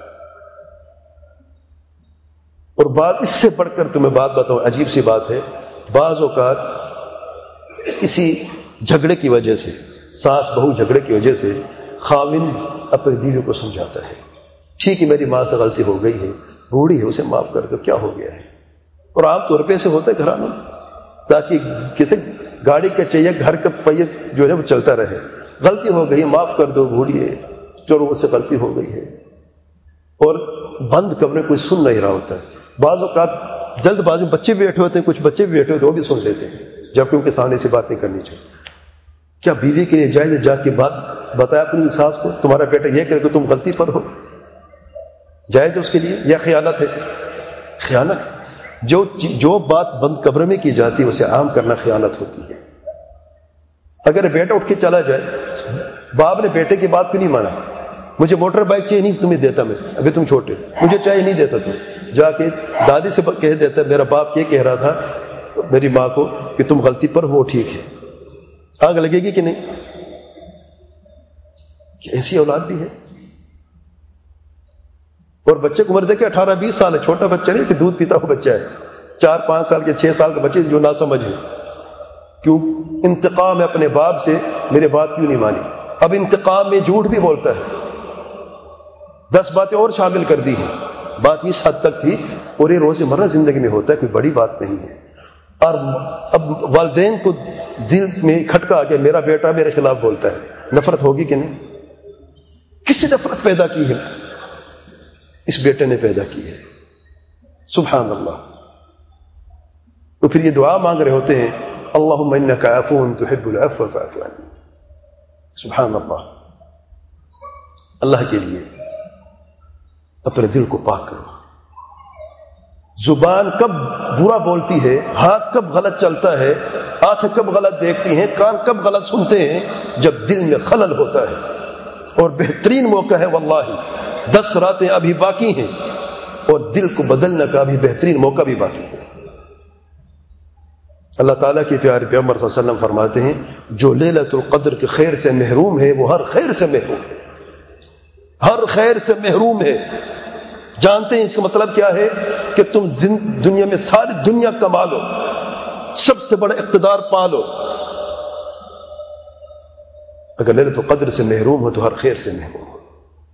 اور بات اس سے بڑھ کر تمہیں بات بتاؤں، عجیب سی بات ہے. بعض اوقات کسی جھگڑے کی وجہ سے، ساس بہو جھگڑے کی وجہ سے خاوند اپنی بیوی کو سمجھاتا ہے ٹھیک ہے میری ماں سے غلطی ہو گئی ہے، بوڑھی ہے، اسے معاف کر دو، کیا ہو گیا ہے. اور عام طور پہ ایسے ہوتا ہے گھرانوں میں، تاکہ کسی گاڑی کا چاہیے گھر کا پہیہ جو ہے وہ چلتا رہے. غلطی ہو گئی، معاف کر دو، بوڑھی ہے، چلو اس سے غلطی ہو گئی ہے. اور بند کمرے کوئی سن نہیں رہا ہوتا ہے. بعض اوقات جلد بازی میں بچے بھی بیٹھے ہوتے ہیں، کچھ بچے بھی بیٹھے ہوتے ہیں، وہ بھی سن لیتے ہیں، جبکہ ان کے سامنے سے بات نہیں کرنی چاہیے. کیا بیوی کے لیے جائز ہے جا کے بات بتایا اپنی ساس کو تمہارا بیٹا یہ کرے کہ تم غلطی پر ہو؟ جائز ہے اس کے لیے یا خیانت ہے؟ خیانت ہے. جو جو بات بند کمرے میں کی جاتی ہے اسے عام کرنا خیانت ہوتی ہے. اگر بیٹا اٹھ کے چلا جائے، باپ نے بیٹے کی بات کو نہیں مانا، مجھے موٹر بائک چاہیے، نہیں تمہیں دیتا، میں ابھی تم چھوٹے، مجھے چاہیے، نہیں دیتا. تم جا کے دادی سے کہہ دیتا میرا باپ یہ کہہ رہا تھا میری ماں کو کہ تم غلطی پر ہو، ٹھیک ہے. آگ لگے گی کہ نہیں؟ کہ ایسی اولاد بھی ہے. اور بچے کو عمر دیکھے اٹھارہ بیس سال ہے، چھوٹا بچہ نہیں کہ دودھ پیتا ہوا بچہ ہے، چار پانچ سال کے چھ سال کے بچے جو نہ سمجھ ہے. کیوں؟ انتقام ہے اپنے باپ سے، میرے بات کیوں نہیں مانی. اب انتقام میں جھوٹ بھی بولتا ہے، دس باتیں اور شامل کر دی ہیں. بات اس حد تک تھی، اور یہ روز مرہ زندگی میں ہوتا ہے، کوئی بڑی بات نہیں ہے. اور اب والدین کو دل میں کھٹکا کہ میرا بیٹا میرے خلاف بولتا ہے، نفرت ہوگی کہ نہیں؟ کس نے نفرت پیدا کی ہے؟ اس بیٹے نے پیدا کی ہے. سبحان اللہ. تو پھر یہ دعا مانگ رہے ہوتے ہیں اللہم انک عفو تحب العفو فاعف عنی. سبحان اللہ. اللہ کے لیے اپنے دل کو پاک کرو. زبان کب برا بولتی ہے، ہاتھ کب غلط چلتا ہے، آنکھیں کب غلط دیکھتی ہیں، کان کب غلط سنتے ہیں؟ جب دل میں خلل ہوتا ہے. اور بہترین موقع ہے واللہ، دس راتیں ابھی باقی ہیں اور دل کو بدلنے کا بھی بہترین موقع بھی باقی ہے. اللہ تعالیٰ کے پیارے پیغمبر صلی اللہ علیہ وسلم فرماتے ہیں جو لیلۃ القدر کے خیر سے محروم ہے وہ ہر خیر سے محروم ہے، ہر خیر سے محروم ہے. جانتے ہیں اس کا مطلب کیا ہے؟ کہ تم دنیا میں ساری دنیا کما لو، سب سے بڑا اقتدار پا لو، اگر لیلۃ القدر سے محروم ہو تو ہر خیر سے محروم ہو.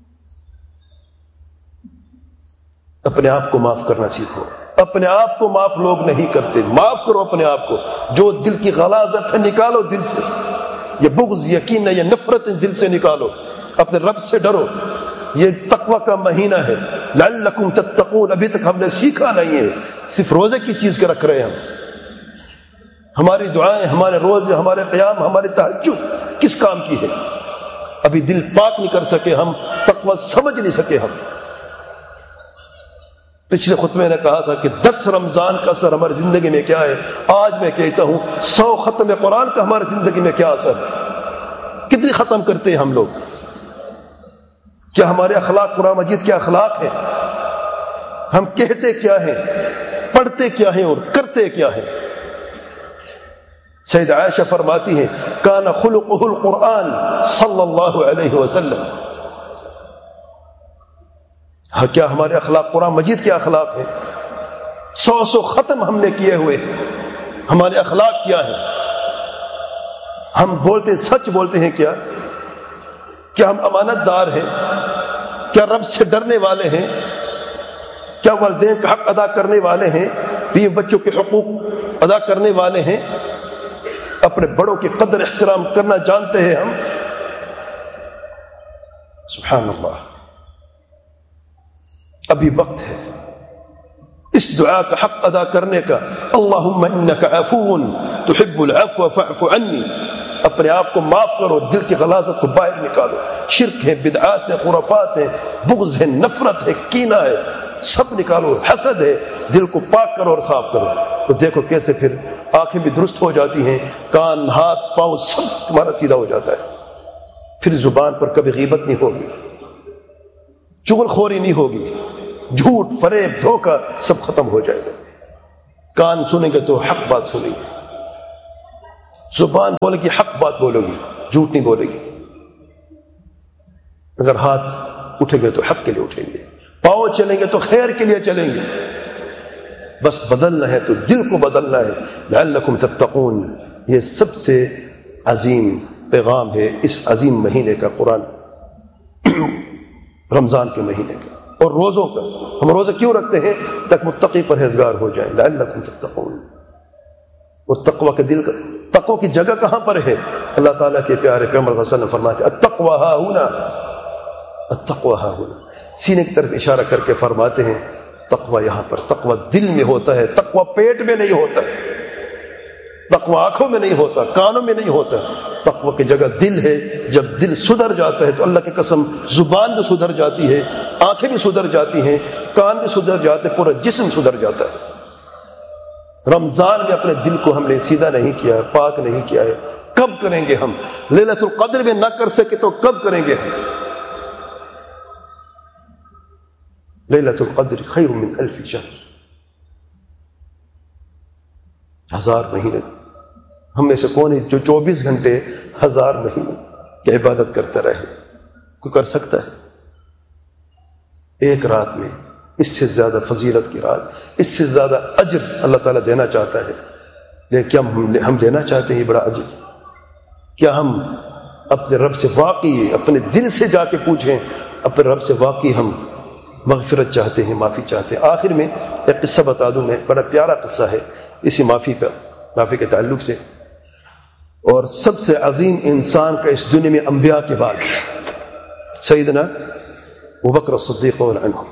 اپنے آپ کو معاف کرنا سیکھو. اپنے آپ کو معاف لوگ نہیں کرتے، معاف کرو اپنے آپ کو. جو دل کی غلاظت ہے نکالو دل سے، یہ بغض، یقین ہے، یہ نفرت دل سے نکالو. اپنے رب سے ڈرو. یہ تقوی کا مہینہ ہے، لعلکم تتقون. ابھی تک ہم نے سیکھا نہیں ہے، صرف روزے کی چیز کے رکھ رہے ہیں ہم. ہماری دعائیں، ہمارے روزے، ہمارے قیام، ہماری تہجد کس کام کی ہے؟ ابھی دل پاک نہیں کر سکے ہم، تقوی سمجھ نہیں سکے ہم. پچھلے خطبے نے کہا تھا کہ دس رمضان کا اثر ہماری زندگی میں کیا ہے. آج میں کہتا ہوں سو ختم قرآن کا ہماری زندگی میں کیا اثر ہے. کتنی ختم کرتے ہیں ہم لوگ؟ کیا ہمارے اخلاق قرآن مجید کے اخلاق ہیں؟ ہم کہتے کیا ہیں، پڑھتے کیا ہیں اور کرتے کیا ہیں؟ سید عائشہ فرماتی ہیں کان خلقہ القرآن صلی اللہ علیہ وسلم. ہاں کیا ہمارے اخلاق قرآن مجید کے اخلاق ہیں؟ سو سو ختم ہم نے کیے ہوئے، ہمارے اخلاق کیا ہیں؟ ہم بولتے سچ بولتے ہیں کیا؟ کیا ہم امانت دار ہیں؟ کیا رب سے ڈرنے والے ہیں؟ کیا والدین کا حق ادا کرنے والے ہیں؟ بیوی بچوں کے حقوق ادا کرنے والے ہیں؟ اپنے بڑوں کی قدر احترام کرنا جانتے ہیں ہم؟ سبحان اللہ. ابھی وقت ہے اس دعا کا حق ادا کرنے کا. اللہم انک عفو تحب العفو فاعف عنی. اپنے آپ کو معاف کرو، دل کی غلاظت کو باہر نکالو. شرک ہے، بدعات ہیں، خرافات ہیں، بغض ہے، نفرت ہے، کینہ ہے، سب نکالو. حسد ہے، دل کو پاک کرو اور صاف کرو. تو دیکھو کیسے پھر آنکھیں بھی درست ہو جاتی ہیں، کان، ہاتھ، پاؤں سب تمہارا سیدھا ہو جاتا ہے. پھر زبان پر کبھی غیبت نہیں ہوگی، چغل خوری نہیں ہوگی، جھوٹ، فریب، دھوکہ سب ختم ہو جائے گا. کان سنیں گے تو حق بات سنیں گے، زبان بولے گی حق بات بولو گی، جھوٹ نہیں بولے گی، اگر ہاتھ اٹھیں گے تو حق کے لیے اٹھیں گے، پاؤں چلیں گے تو خیر کے لیے چلیں گے، بس بدلنا ہے تو دل کو بدلنا ہے، لعلکم تتقون۔ یہ سب سے عظیم پیغام ہے اس عظیم مہینے کا، قرآن رمضان کے مہینے کا اور روزوں کا۔ ہم روزے کیوں رکھتے ہیں؟ تک متقی پرہیزگار ہو جائیں، لعلکم تتقون۔ اور تقوی کے دل کا، تقوی کی جگہ کہاں پر ہے؟ اللہ تعالیٰ کے پیارے پیغمبر صلی اللہ علیہ وسلم فرماتے ہیں التقوی ہا ہنا، التقوی ہا ہنا، سینے کی طرف اشارہ کر کے فرماتے ہیں تقوی یہاں پر، تقوی دل میں ہوتا ہے، تقوی پیٹ میں نہیں ہوتا، تقوی آنکھوں میں نہیں ہوتا، کانوں میں نہیں ہوتا، تقوی کی جگہ دل ہے۔ جب دل سدھر جاتا ہے تو اللہ کی قسم زبان بھی سدھر جاتی ہے، آنکھیں بھی سدھر جاتی ہیں، کان بھی سدھر جاتے ہیں، پورا جسم سدھر جاتا ہے۔ رمضان میں اپنے دل کو ہم نے سیدھا نہیں کیا ہے، پاک نہیں کیا ہے، کب کریں گے ہم؟ لیلۃ القدر میں نہ کر سکے تو کب کریں گے ہم؟ لیلۃ القدر خیر من الف شہر، ہزار مہینے۔ ہم میں سے کون ہے جو چوبیس گھنٹے ہزار مہینے کی عبادت کرتا رہے؟ کوئی کر سکتا ہے؟ ایک رات میں اس سے زیادہ فضیلت کی رات، اس سے زیادہ اجر اللہ تعالیٰ دینا چاہتا ہے، لیکن کیا ہم لینا چاہتے ہیں یہ بڑا اجر؟ کیا ہم اپنے رب سے واقعی اپنے دل سے جا کے پوچھیں، اپنے رب سے واقعی ہم مغفرت چاہتے ہیں، معافی چاہتے ہیں؟ آخر میں ایک قصہ بتا دوں میں، بڑا پیارا قصہ ہے اسی معافی کا، معافی کے تعلق سے۔ اور سب سے عظیم انسان کا اس دنیا میں انبیاء کے بعد سیدنا ابوبکر الصدیق رضی اللہ عنہ۔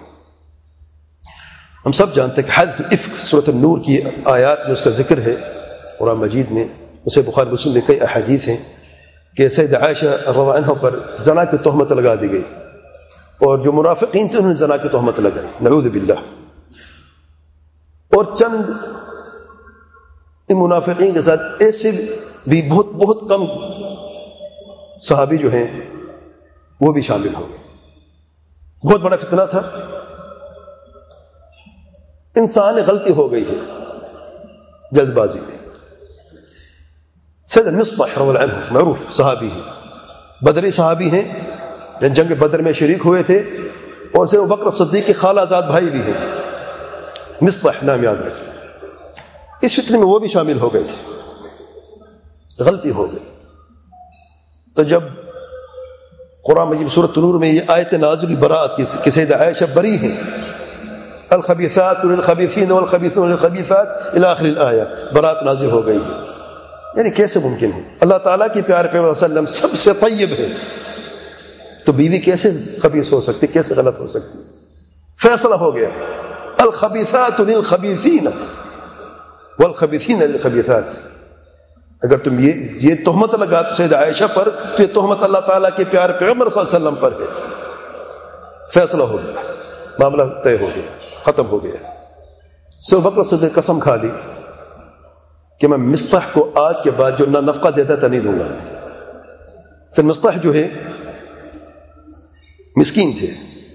ہم سب جانتے ہیں کہ حدیث الافک سورۃ النور کی آیات میں اس کا ذکر ہے قرآن مجید میں، اسے بخاری مسلم میں کئی احادیث ہیں کہ سید عائشہ رضی اللہ عنہ پر زنا کی تہمت لگا دی گئی، اور جو منافقین تھے انہوں نے زنا کی تہمت لگائی، نعوذ باللہ۔ اور چند ان منافقین کے ساتھ ایسے بھی بہت بہت کم صحابی جو ہیں وہ بھی شامل ہو گئے۔ بہت بڑا فتنہ تھا، انسان غلطی ہو گئی ہے جلد بازی میں۔ سید مصطح رضی اللہ عنہ معروف صحابی ہیں، بدری صحابی ہیں، جنگ بدر میں شریک ہوئے تھے، اور سید ابوبکر صدیق کے خالہ زاد بھائی بھی ہیں، مصطح نام یاد رکھیں۔ اس فتنے میں وہ بھی شامل ہو گئے تھے، غلطی ہو گئی۔ تو جب قرآن مجید سورۃ نور میں یہ آیت نازل برات کی کہ سیدہ عائشہ بری ہیں، الخبیثات للخبیثین والخبیثون للخبیثات الی آخر الآیہ، برات نازل ہو گئی ہے۔ یعنی کیسے ممکن ہے؟ اللہ تعالیٰ کی پیارے پیغمبر صلی اللہ علیہ وسلم سب سے طیب ہے، تو بیوی کیسے خبیث ہو سکتی، کیسے غلط ہو سکتی؟ فیصلہ ہو گیا، الخبیثات للخبیثین والخبیثین للخبیثات۔ اگر تم یہ یہ تہمت لگا تو سیدہ عائشہ پر، تو یہ تہمت اللہ تعالیٰ کے پیارے پیغمبر صلی اللہ علیہ وسلم پر ہے۔ فیصلہ ہو گیا، معاملہ طے ہو گیا، ختم ہو گیا۔ سو بکر صدیق قسم کھا لی کہ میں مصطح کو آج کے بعد جو نہ نفقہ دیتا تھا نہیں دوں گا۔ سر مصطح جو ہے مسکین تھے،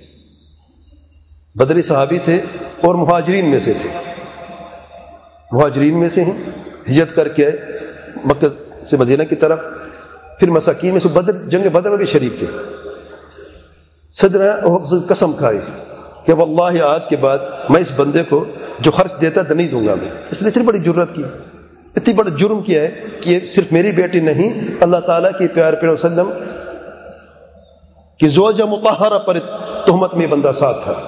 بدری صحابی تھے، اور مہاجرین میں سے تھے، مہاجرین میں سے ہیں، ہجرت کر کے مکہ سے مدینہ کی طرف، پھر مساکین میں سے بدر، جنگ بدر میں بھی شریک تھے۔ صدر قسم کھائی کہ واللہ آج کے بعد میں اس بندے کو جو خرچ دیتا تو نہیں دوں گا میں۔ اس نے اتنی بڑی جرت کی، اتنی بڑا جرم کیا ہے کہ یہ صرف میری بیٹی نہیں، اللہ تعالیٰ کی پیارے پیغمبر صلی اللہ علیہ وسلم کی زوجہ مطہرہ پر تہمت میں بندہ ساتھ تھا۔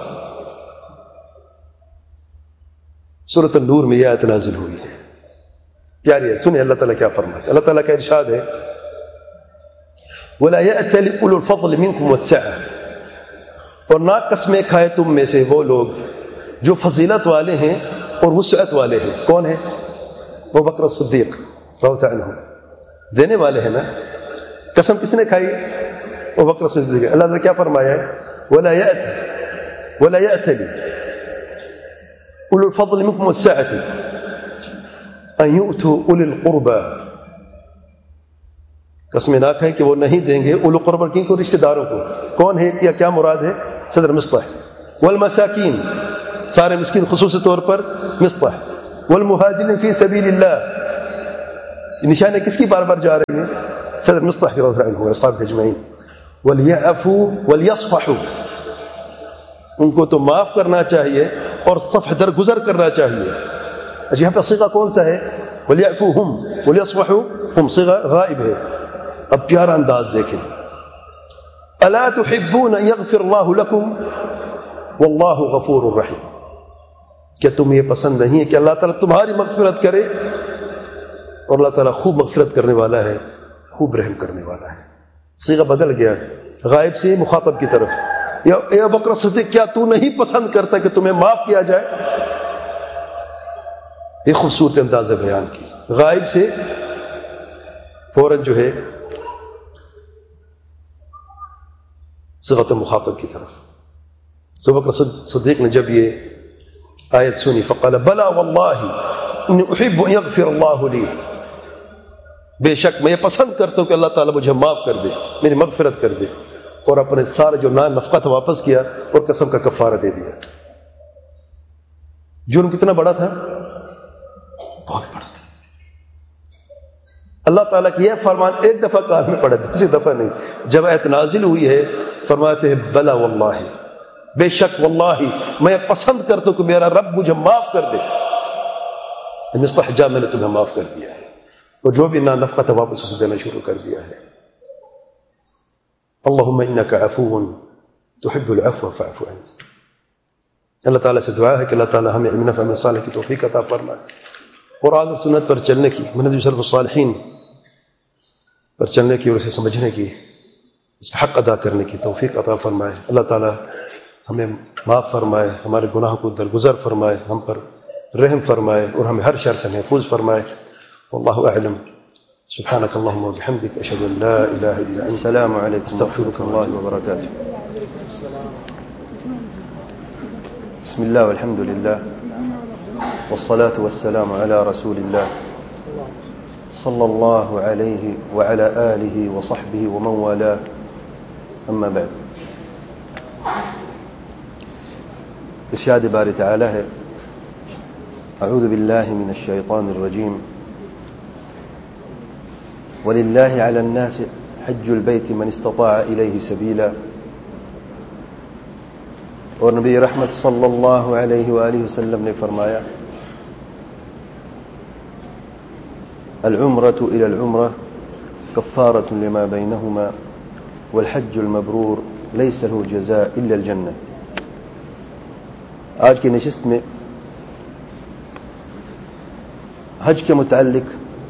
سورۃ النور میں یہ آیت نازل ہوئی ہے، پیاری ہے، سنیں اللہ تعالیٰ کیا فرماتے ہیں۔ اللہ تعالیٰ کا ارشاد ہے وَلَا يَأْتَلِ أُولُو الْفَضْلِ مِنْكُمْ وَالسَّعَةِ، اور نہ قسمیں کھائے تم میں سے وہ لوگ جو فضیلت والے ہیں اور وسعت والے ہیں۔ کون ہیں؟ وہ بکر الصدیق رضی اللہ عنہ، دینے والے ہیں نا۔ قسم کس نے کھائی؟ وہ بکر الصدیق۔ اللہ نے کیا فرمایا ہے؟ وَلَا يَأْتِ وَلَا يَأْتَلِ أُولُو الْفَضْلِ مِنْكُمْ وَالسَّعَةِ أَنْ يُؤْتُوا أُولِي الْقُرْبَى، قسمیں نہ کھائیں کہ وہ نہیں دیں گے اولو قربا، کن کو؟ رشتہ داروں کو۔ کون ہے یا کیا مراد ہے؟ صدر مصطح۔ والمساکین، سارے مسکین، خصوصی طور پر مصطح۔ والمهاجرين في سبيل الله. نشانیں کس کی بار بار جا رہی ہیں؟ صدر مصطح رضی اللہ عنہ واصحابہ اجمعین. وليعفوا وليصفحوا، ان کو تو معاف کرنا چاہیے اور صفح درگزر کرنا چاہیے. اچھا یہاں پہ صیغہ کون سا ہے؟ ولیعفوا ہم ولیصفحوا ہم، صیغہ غائب ہے. اب پیارا انداز دیکھیں. الا تحبون ان یغفر اللہ لکم واللہ غفور الرحیم. کیا تم یہ پسند نہیں ہے کہ اللہ تعالیٰ تمہاری مغفرت کرے؟ اور اللہ تعالیٰ خوب مغفرت کرنے والا ہے، خوب رحم کرنے والا ہے. صیغہ بدل گیا، غائب سے مخاطب کی طرف. یا اے ابو بکر صدیق کیا تو نہیں پسند کرتا کہ تمہیں معاف کیا جائے؟ یہ خوبصورت انداز ہے بیان کی. غائب سے فوراً جو ہے صیغۃ مخاطب کی طرف. ابو بکر صدیق نے جب یہ آیت سنی فقال بلا واللہ انی احب ان یغفر اللہ لی، بے شک میں یہ پسند کرتا ہوں کہ اللہ تعالیٰ مجھے معاف کر دے، میری مغفرت کر دے. اور اپنے سارے جو نان نفقہ تھا واپس کیا اور قسم کا کفارہ دے دیا. جرم کتنا بڑا تھا؟ بہت بڑا تھا. اللہ تعالیٰ کی یہ فرمان ایک دفعہ کان میں پڑا، دوسری دفعہ نہیں. جب آیت نازل ہوئی ہے فرماتے ہیں بلا واللہ، بے شک واللہ میں پسند کرتا ہوں کہ میرا رب مجھے معاف کر دے. مستحجا میں نے تمہیں معاف کر دیا ہے، اور جو بھی نان نفقہ تھا واپس اسے دینا شروع کر دیا ہے. اللہم انک عفو تحب العفو فاعف عنی. اللہ تعالیٰ سے دعا ہے کہ اللہ تعالیٰ ہمیں علم فہم صالح کی توفیق عطا فرمائے، قرآن اور سنت پر چلنے کی، منہج سلف الصالحین پر چلنے کی اور اسے سمجھنے کی، اس کا حق ادا کرنے کی توفیق عطا فرمائے. اللہ تعالیٰ ہمیں معاف فرمائے، ہمارے گناہوں کو درگزر فرمائے، ہم پر رحم فرمائے اور ہمیں ہر شر سے محفوظ فرمائے. واللہ اعلم. سبحانك اللهم وبحمدك اشهد ان لا اله الا انت السلام علیکم استغفرك ورحمۃ اللہ وبرکاتہ. بسم اللہ والحمد للہ والصلاة والسلام على رسول اللہ صلی اللہ علیہ وعلى آلہ وصحبہ ومن والاه. اما بعد. ارشاد باری تعالی ہے اعوذ باللہ من الشیطان الرجیم وَلِلَّهِ عَلَى النَّاسِ حَجُّ الْبَيْتِ مَنِ اسْتَطَاعَ إِلَيْهِ سَبِيلًا. اور نبی رحمت صلی اللہ علیہ وآلہ وسلم نے فرمایا العمرة إلى العمرة كفارة لما بينهما والحج المبرور ليس له جزاء إلا الجنة. آج کی نشست میں حج کے متعلق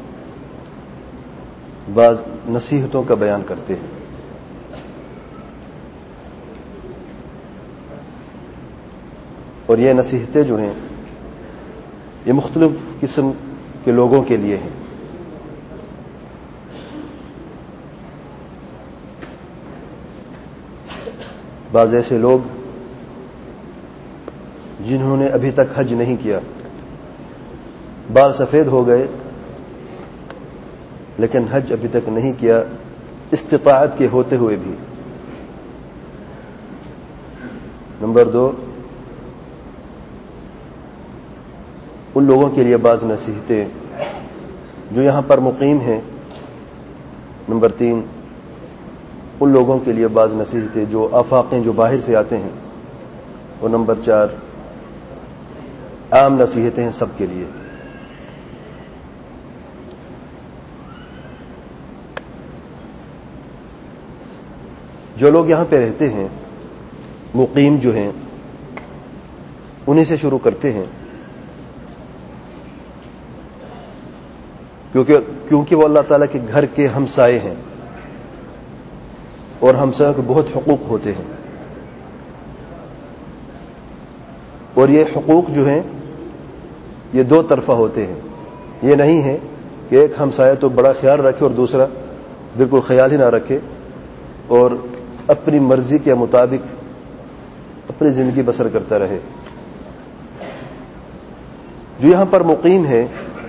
بعض نصیحتوں کا بیان کرتے ہیں. اور یہ نصیحتیں جو ہیں یہ مختلف قسم کے لوگوں کے لیے ہیں. بعض ایسے لوگ جنہوں نے ابھی تک حج نہیں کیا، بال سفید ہو گئے لیکن حج ابھی تک نہیں کیا استطاعت کے ہوتے ہوئے بھی. نمبر دو، ان لوگوں کے لیے بعض نصیحتیں جو یہاں پر مقیم ہیں. نمبر تین، ان لوگوں کے لیے بعض نصیحتیں جو آفاقیں جو باہر سے آتے ہیں. اور نمبر چار، عام نصیحتیں ہیں سب کے لیے. جو لوگ یہاں پہ رہتے ہیں، مقیم جو ہیں، انہیں سے شروع کرتے ہیں کیونکہ کیونکہ وہ اللہ تعالیٰ کے گھر کے ہمسائے ہیں اور ہمسایوں کے بہت حقوق ہوتے ہیں. اور یہ حقوق جو ہیں یہ دو طرفہ ہوتے ہیں. یہ نہیں ہے کہ ایک ہمسایہ تو بڑا خیال رکھے اور دوسرا بالکل خیال ہی نہ رکھے اور اپنی مرضی کے مطابق اپنی زندگی بسر کرتا رہے. جو یہاں پر مقیم ہے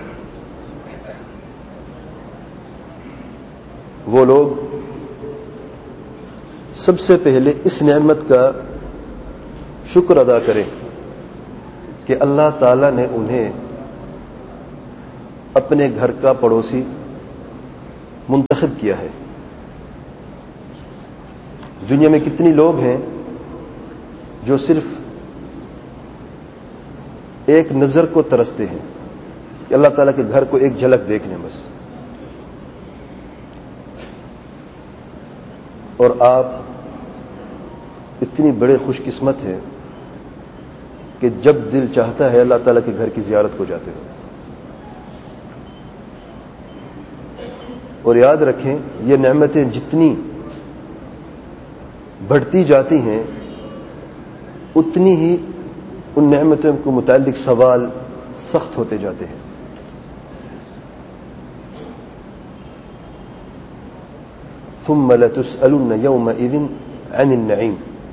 وہ لوگ سب سے پہلے اس نعمت کا شکر ادا کریں کہ اللہ تعالیٰ نے انہیں اپنے گھر کا پڑوسی منتخب کیا ہے. دنیا میں کتنی لوگ ہیں جو صرف ایک نظر کو ترستے ہیں کہ اللہ تعالیٰ کے گھر کو ایک جھلک دیکھ لیں بس. اور آپ اتنی بڑے خوش قسمت ہیں کہ جب دل چاہتا ہے اللہ تعالیٰ کے گھر کی زیارت کو جاتے ہو. اور یاد رکھیں یہ نعمتیں جتنی بڑھتی جاتی ہیں اتنی ہی ان نعمتوں کو متعلق سوال سخت ہوتے جاتے ہیں. ثم لتسألن يومئذ عن النعيم.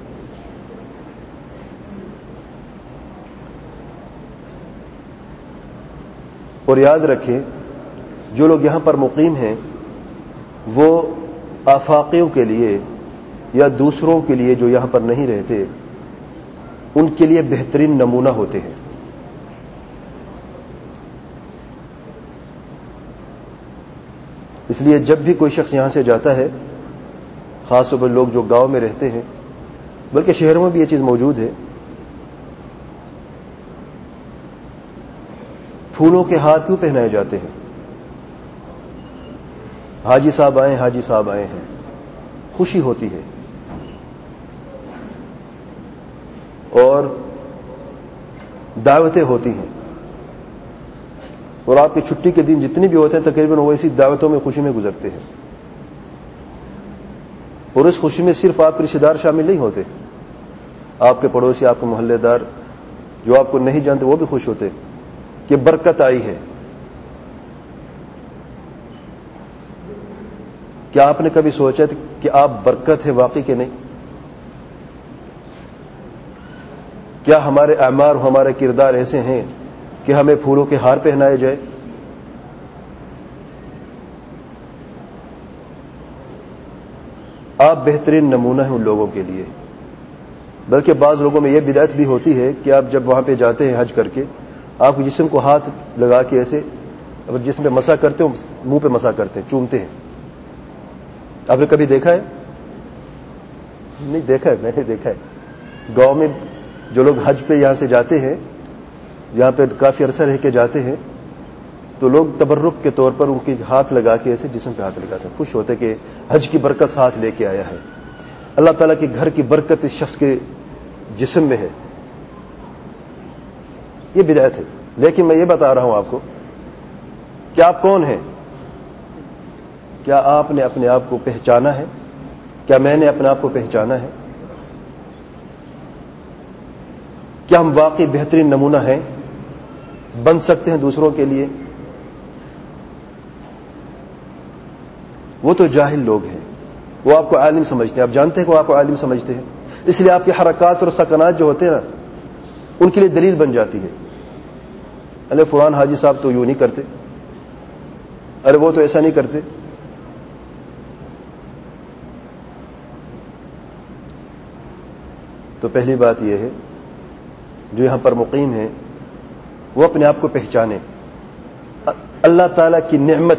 اور یاد رکھیں جو لوگ یہاں پر مقیم ہیں وہ آفاقیوں کے لیے یا دوسروں کے لیے جو یہاں پر نہیں رہتے ان کے لیے بہترین نمونہ ہوتے ہیں. اس لیے جب بھی کوئی شخص یہاں سے جاتا ہے، خاص طور پر لوگ جو گاؤں میں رہتے ہیں، بلکہ شہروں میں بھی یہ چیز موجود ہے، پھولوں کے ہار کیوں پہنائے جاتے ہیں؟ حاجی صاحب آئے حاجی صاحب آئے ہیں، خوشی ہوتی ہے. اور دعوتیں ہوتی ہیں، اور آپ کی چھٹی کے دن جتنی بھی ہوتے ہیں تقریباً وہ اسی دعوتوں میں خوشی میں گزرتے ہیں. اور اس خوشی میں صرف آپ کے رشتے دار شامل نہیں ہوتے، آپ کے پڑوسی، آپ کے محلے دار جو آپ کو نہیں جانتے وہ بھی خوش ہوتے کہ برکت آئی ہے. کیا آپ نے کبھی سوچا کہ آپ برکت ہے واقعی کہ نہیں؟ کیا ہمارے اعمال، ہمارے کردار ایسے ہیں کہ ہمیں پھولوں کے ہار پہنائے جائے؟ آپ بہترین نمونہ ہیں ان لوگوں کے لیے. بلکہ بعض لوگوں میں یہ بدعت بھی ہوتی ہے کہ آپ جب وہاں پہ جاتے ہیں حج کر کے، آپ جسم کو ہاتھ لگا کے ایسے جسم پہ مسح کرتے ہو، منہ پہ مسح کرتے ہیں، چومتے ہیں. آپ نے کبھی دیکھا ہے؟ نہیں دیکھا ہے، میں نے دیکھا ہے. گاؤں میں جو لوگ حج پہ یہاں سے جاتے ہیں، یہاں پہ کافی عرصہ رہ کے جاتے ہیں، تو لوگ تبرک کے طور پر ان کے ہاتھ لگا کے ایسے جسم پہ ہاتھ لگاتے ہیں، خوش ہوتے کہ حج کی برکت ساتھ لے کے آیا ہے. اللہ تعالیٰ کے گھر کی برکت اس شخص کے جسم میں ہے. یہ بدعت ہے. لیکن میں یہ بتا رہا ہوں آپ کو کہ آپ کون ہیں. کیا آپ نے اپنے آپ کو پہچانا ہے؟ کیا میں نے اپنے آپ کو پہچانا ہے؟ کیا ہم واقعی بہترین نمونہ ہیں، بن سکتے ہیں دوسروں کے لیے؟ وہ تو جاہل لوگ ہیں، وہ آپ کو عالم سمجھتے ہیں. آپ جانتے ہیں کہ وہ آپ کو عالم سمجھتے ہیں، اس لیے آپ کی حرکات اور سکنات جو ہوتے ہیں نا ان کے لیے دلیل بن جاتی ہے. ارے فلان حاجی صاحب تو یوں نہیں کرتے، ارے وہ تو ایسا نہیں کرتے. تو پہلی بات یہ ہے جو یہاں پر مقیم ہیں وہ اپنے آپ کو پہچانے. اللہ تعالیٰ کی نعمت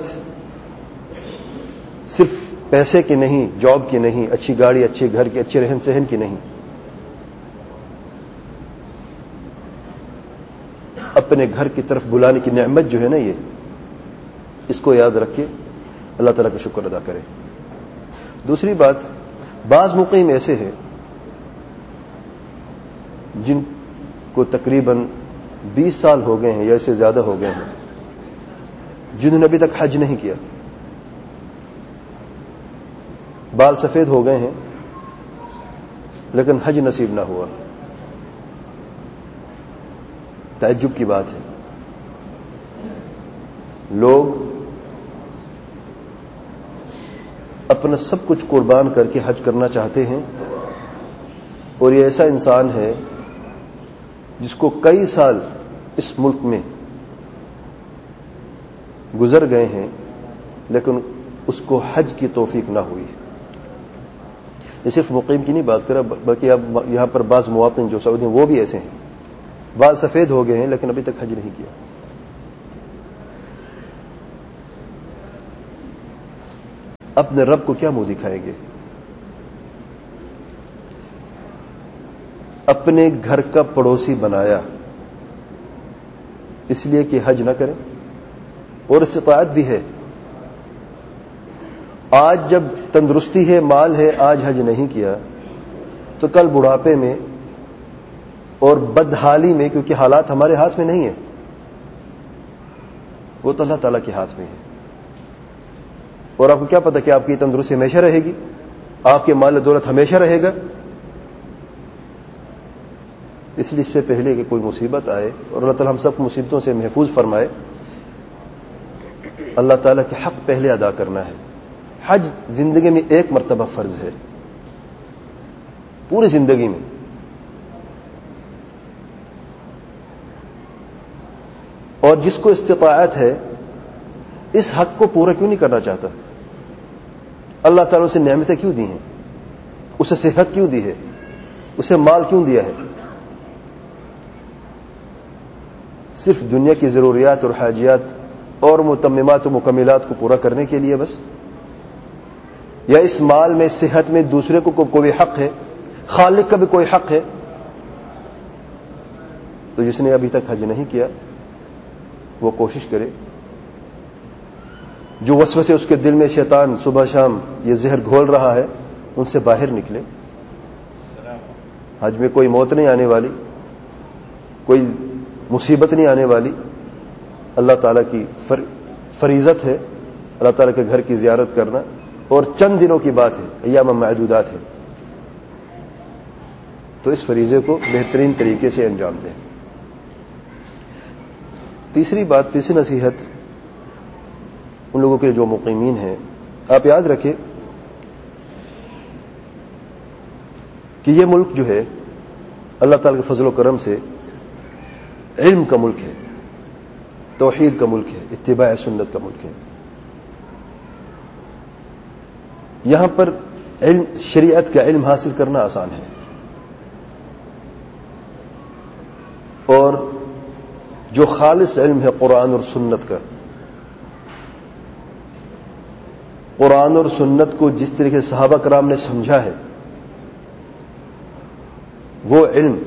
صرف پیسے کی نہیں، جاب کی نہیں، اچھی گاڑی، اچھے گھر کی، اچھے رہن سہن کی نہیں. اپنے گھر کی طرف بلانے کی نعمت جو ہے نا، یہ اس کو یاد رکھ کے اللہ تعالیٰ کا شکر ادا کرے. دوسری بات، بعض مقیم ایسے ہیں جن کو تقریباً بیس سال ہو گئے ہیں یا اس سے زیادہ ہو گئے ہیں جنہوں نے ابھی تک حج نہیں کیا. بال سفید ہو گئے ہیں لیکن حج نصیب نہ ہوا. تعجب کی بات ہے. لوگ اپنا سب کچھ قربان کر کے حج کرنا چاہتے ہیں، اور یہ ایسا انسان ہے جس کو کئی سال اس ملک میں گزر گئے ہیں لیکن اس کو حج کی توفیق نہ ہوئی. یہ صرف مقیم کی نہیں بات کر رہا، بلکہ اب یہاں پر بعض مواطن جو سعودی ہیں وہ بھی ایسے ہیں، بال سفید ہو گئے ہیں لیکن ابھی تک حج نہیں کیا. اپنے رب کو کیا منہ دکھائیں گے؟ اپنے گھر کا پڑوسی بنایا اس لیے کہ حج نہ کریں، اور استطاعت بھی ہے. آج جب تندرستی ہے، مال ہے، آج حج نہیں کیا تو کل بڑھاپے میں اور بدحالی میں، کیونکہ حالات ہمارے ہاتھ میں نہیں ہیں، وہ تو اللہ تعالیٰ کے ہاتھ میں ہے. اور آپ کو کیا پتا کہ آپ کی تندرستی ہمیشہ رہے گی، آپ کے مال و دولت ہمیشہ رہے گا؟ اس لیے اس سے پہلے کہ کوئی مصیبت آئے، اور اللہ تعالیٰ ہم سب مصیبتوں سے محفوظ فرمائے، اللہ تعالیٰ کے حق پہلے ادا کرنا ہے. حج زندگی میں ایک مرتبہ فرض ہے، پوری زندگی میں. اور جس کو استطاعت ہے اس حق کو پورا کیوں نہیں کرنا چاہتا؟ اللہ تعالیٰ اسے نعمتیں کیوں دی ہیں؟ اسے صحت کیوں دی ہے؟ اسے مال کیوں دیا ہے؟ صرف دنیا کی ضروریات اور حاجیات اور متممات و مکملات کو پورا کرنے کے لیے بس؟ یا اس مال میں، صحت میں دوسرے کو کوئی حق ہے؟ خالق کا بھی کوئی حق ہے؟ تو جس نے ابھی تک حج نہیں کیا وہ کوشش کرے. جو وسوسے اس کے دل میں شیطان صبح شام یہ زہر گھول رہا ہے ان سے باہر نکلے. حج میں کوئی موت نہیں آنے والی، کوئی مصیبت نہیں آنے والی. اللہ تعالیٰ کی فریضت ہے اللہ تعالیٰ کے گھر کی زیارت کرنا، اور چند دنوں کی بات ہے، ایام معدودات ہے. تو اس فریضے کو بہترین طریقے سے انجام دیں. تیسری بات، تیسری نصیحت ان لوگوں کے جو مقیمین ہیں، آپ یاد رکھیں کہ یہ ملک جو ہے اللہ تعالیٰ کے فضل و کرم سے علم کا ملک ہے، توحید کا ملک ہے، اتباع سنت کا ملک ہے. یہاں پر علم، شریعت کا علم حاصل کرنا آسان ہے، اور جو خالص علم ہے قرآن اور سنت کا، قرآن اور سنت کو جس طریقے سے صحابہ کرام نے سمجھا ہے وہ علم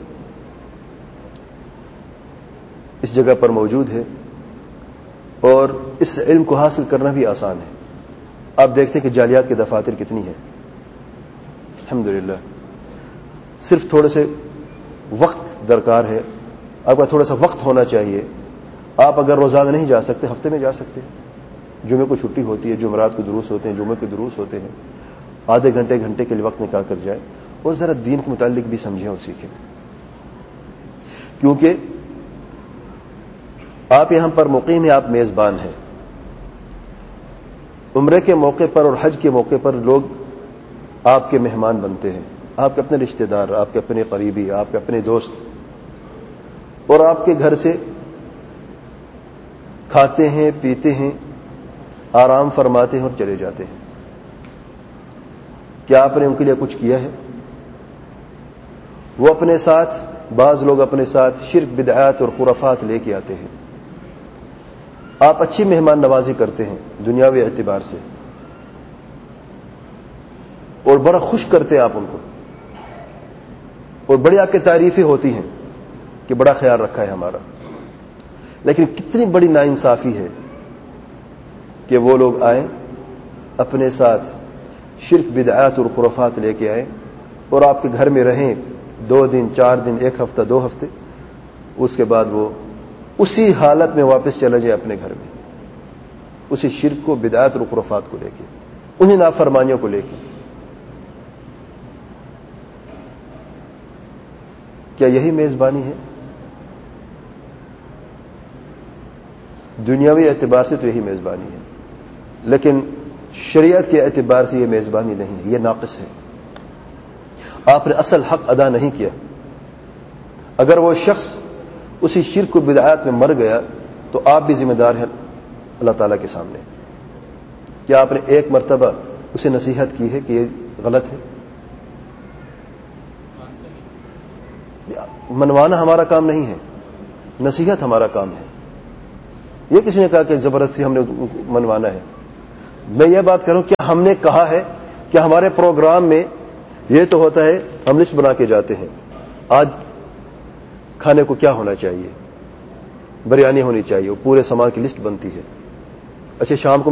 اس جگہ پر موجود ہے، اور اس علم کو حاصل کرنا بھی آسان ہے. آپ دیکھتے ہیں کہ جعلیات کے دفاتر کتنی ہیں، الحمدللہ. صرف تھوڑے سے وقت درکار ہے، آپ کا تھوڑا سا وقت ہونا چاہیے. آپ اگر روزانہ نہیں جا سکتے، ہفتے میں جا سکتے ہیں. جمعے کو چھٹی ہوتی ہے، جمعرات کو دروس ہوتے ہیں، جمعے کے دروس ہوتے ہیں. آدھے گھنٹے گھنٹے کے لیے وقت نکال کر جائے اور ذرا دین کے متعلق بھی سمجھیں اور سیکھیں. کیونکہ آپ یہاں پر مقیم ہیں، آپ میزبان ہیں. عمرے کے موقع پر اور حج کے موقع پر لوگ آپ کے مہمان بنتے ہیں، آپ کے اپنے رشتہ دار، آپ کے اپنے قریبی، آپ کے اپنے دوست، اور آپ کے گھر سے کھاتے ہیں، پیتے ہیں، آرام فرماتے ہیں اور چلے جاتے ہیں. کیا آپ نے ان کے لیے کچھ کیا ہے؟ وہ اپنے ساتھ، بعض لوگ اپنے ساتھ شرک، بدعات اور خرافات لے کے آتے ہیں. آپ اچھی مہمان نوازی کرتے ہیں دنیاوی اعتبار سے، اور بڑا خوش کرتے ہیں آپ ان کو، اور بڑی آپ کی تعریفیں ہوتی ہیں کہ بڑا خیال رکھا ہے ہمارا. لیکن کتنی بڑی ناانصافی ہے کہ وہ لوگ آئیں، اپنے ساتھ شرک، بدعات اور خرافات لے کے آئیں، اور آپ کے گھر میں رہیں دو دن، چار دن، ایک ہفتہ، دو ہفتے. اس کے بعد وہ اسی حالت میں واپس چلا جائے اپنے گھر میں، اسی شرک کو، بدعات اور خرافات کو لے کے، انہیں نافرمانیوں کو لے کے. کیا یہی میزبانی ہے؟ دنیاوی اعتبار سے تو یہی میزبانی ہے، لیکن شریعت کے اعتبار سے یہ میزبانی نہیں ہے، یہ ناقص ہے. آپ نے اصل حق ادا نہیں کیا. اگر وہ شخص اسی شرک و بدعات میں مر گیا تو آپ بھی ذمہ دار ہیں اللہ تعالیٰ کے سامنے. کیا آپ نے ایک مرتبہ اسے نصیحت کی ہے کہ یہ غلط ہے؟ منوانا ہمارا کام نہیں ہے، نصیحت ہمارا کام ہے. یہ کسی نے کہا کہ زبردستی ہم نے منوانا ہے. میں یہ بات کروں کہ ہم نے کہا ہے کہ ہمارے پروگرام میں یہ تو ہوتا ہے ہم لسٹ بنا کے جاتے ہیں آج کھانے کو کیا ہونا چاہیے, بریانی ہونی چاہیے, وہ پورے سامان کی لسٹ بنتی ہے. اچھا شام کو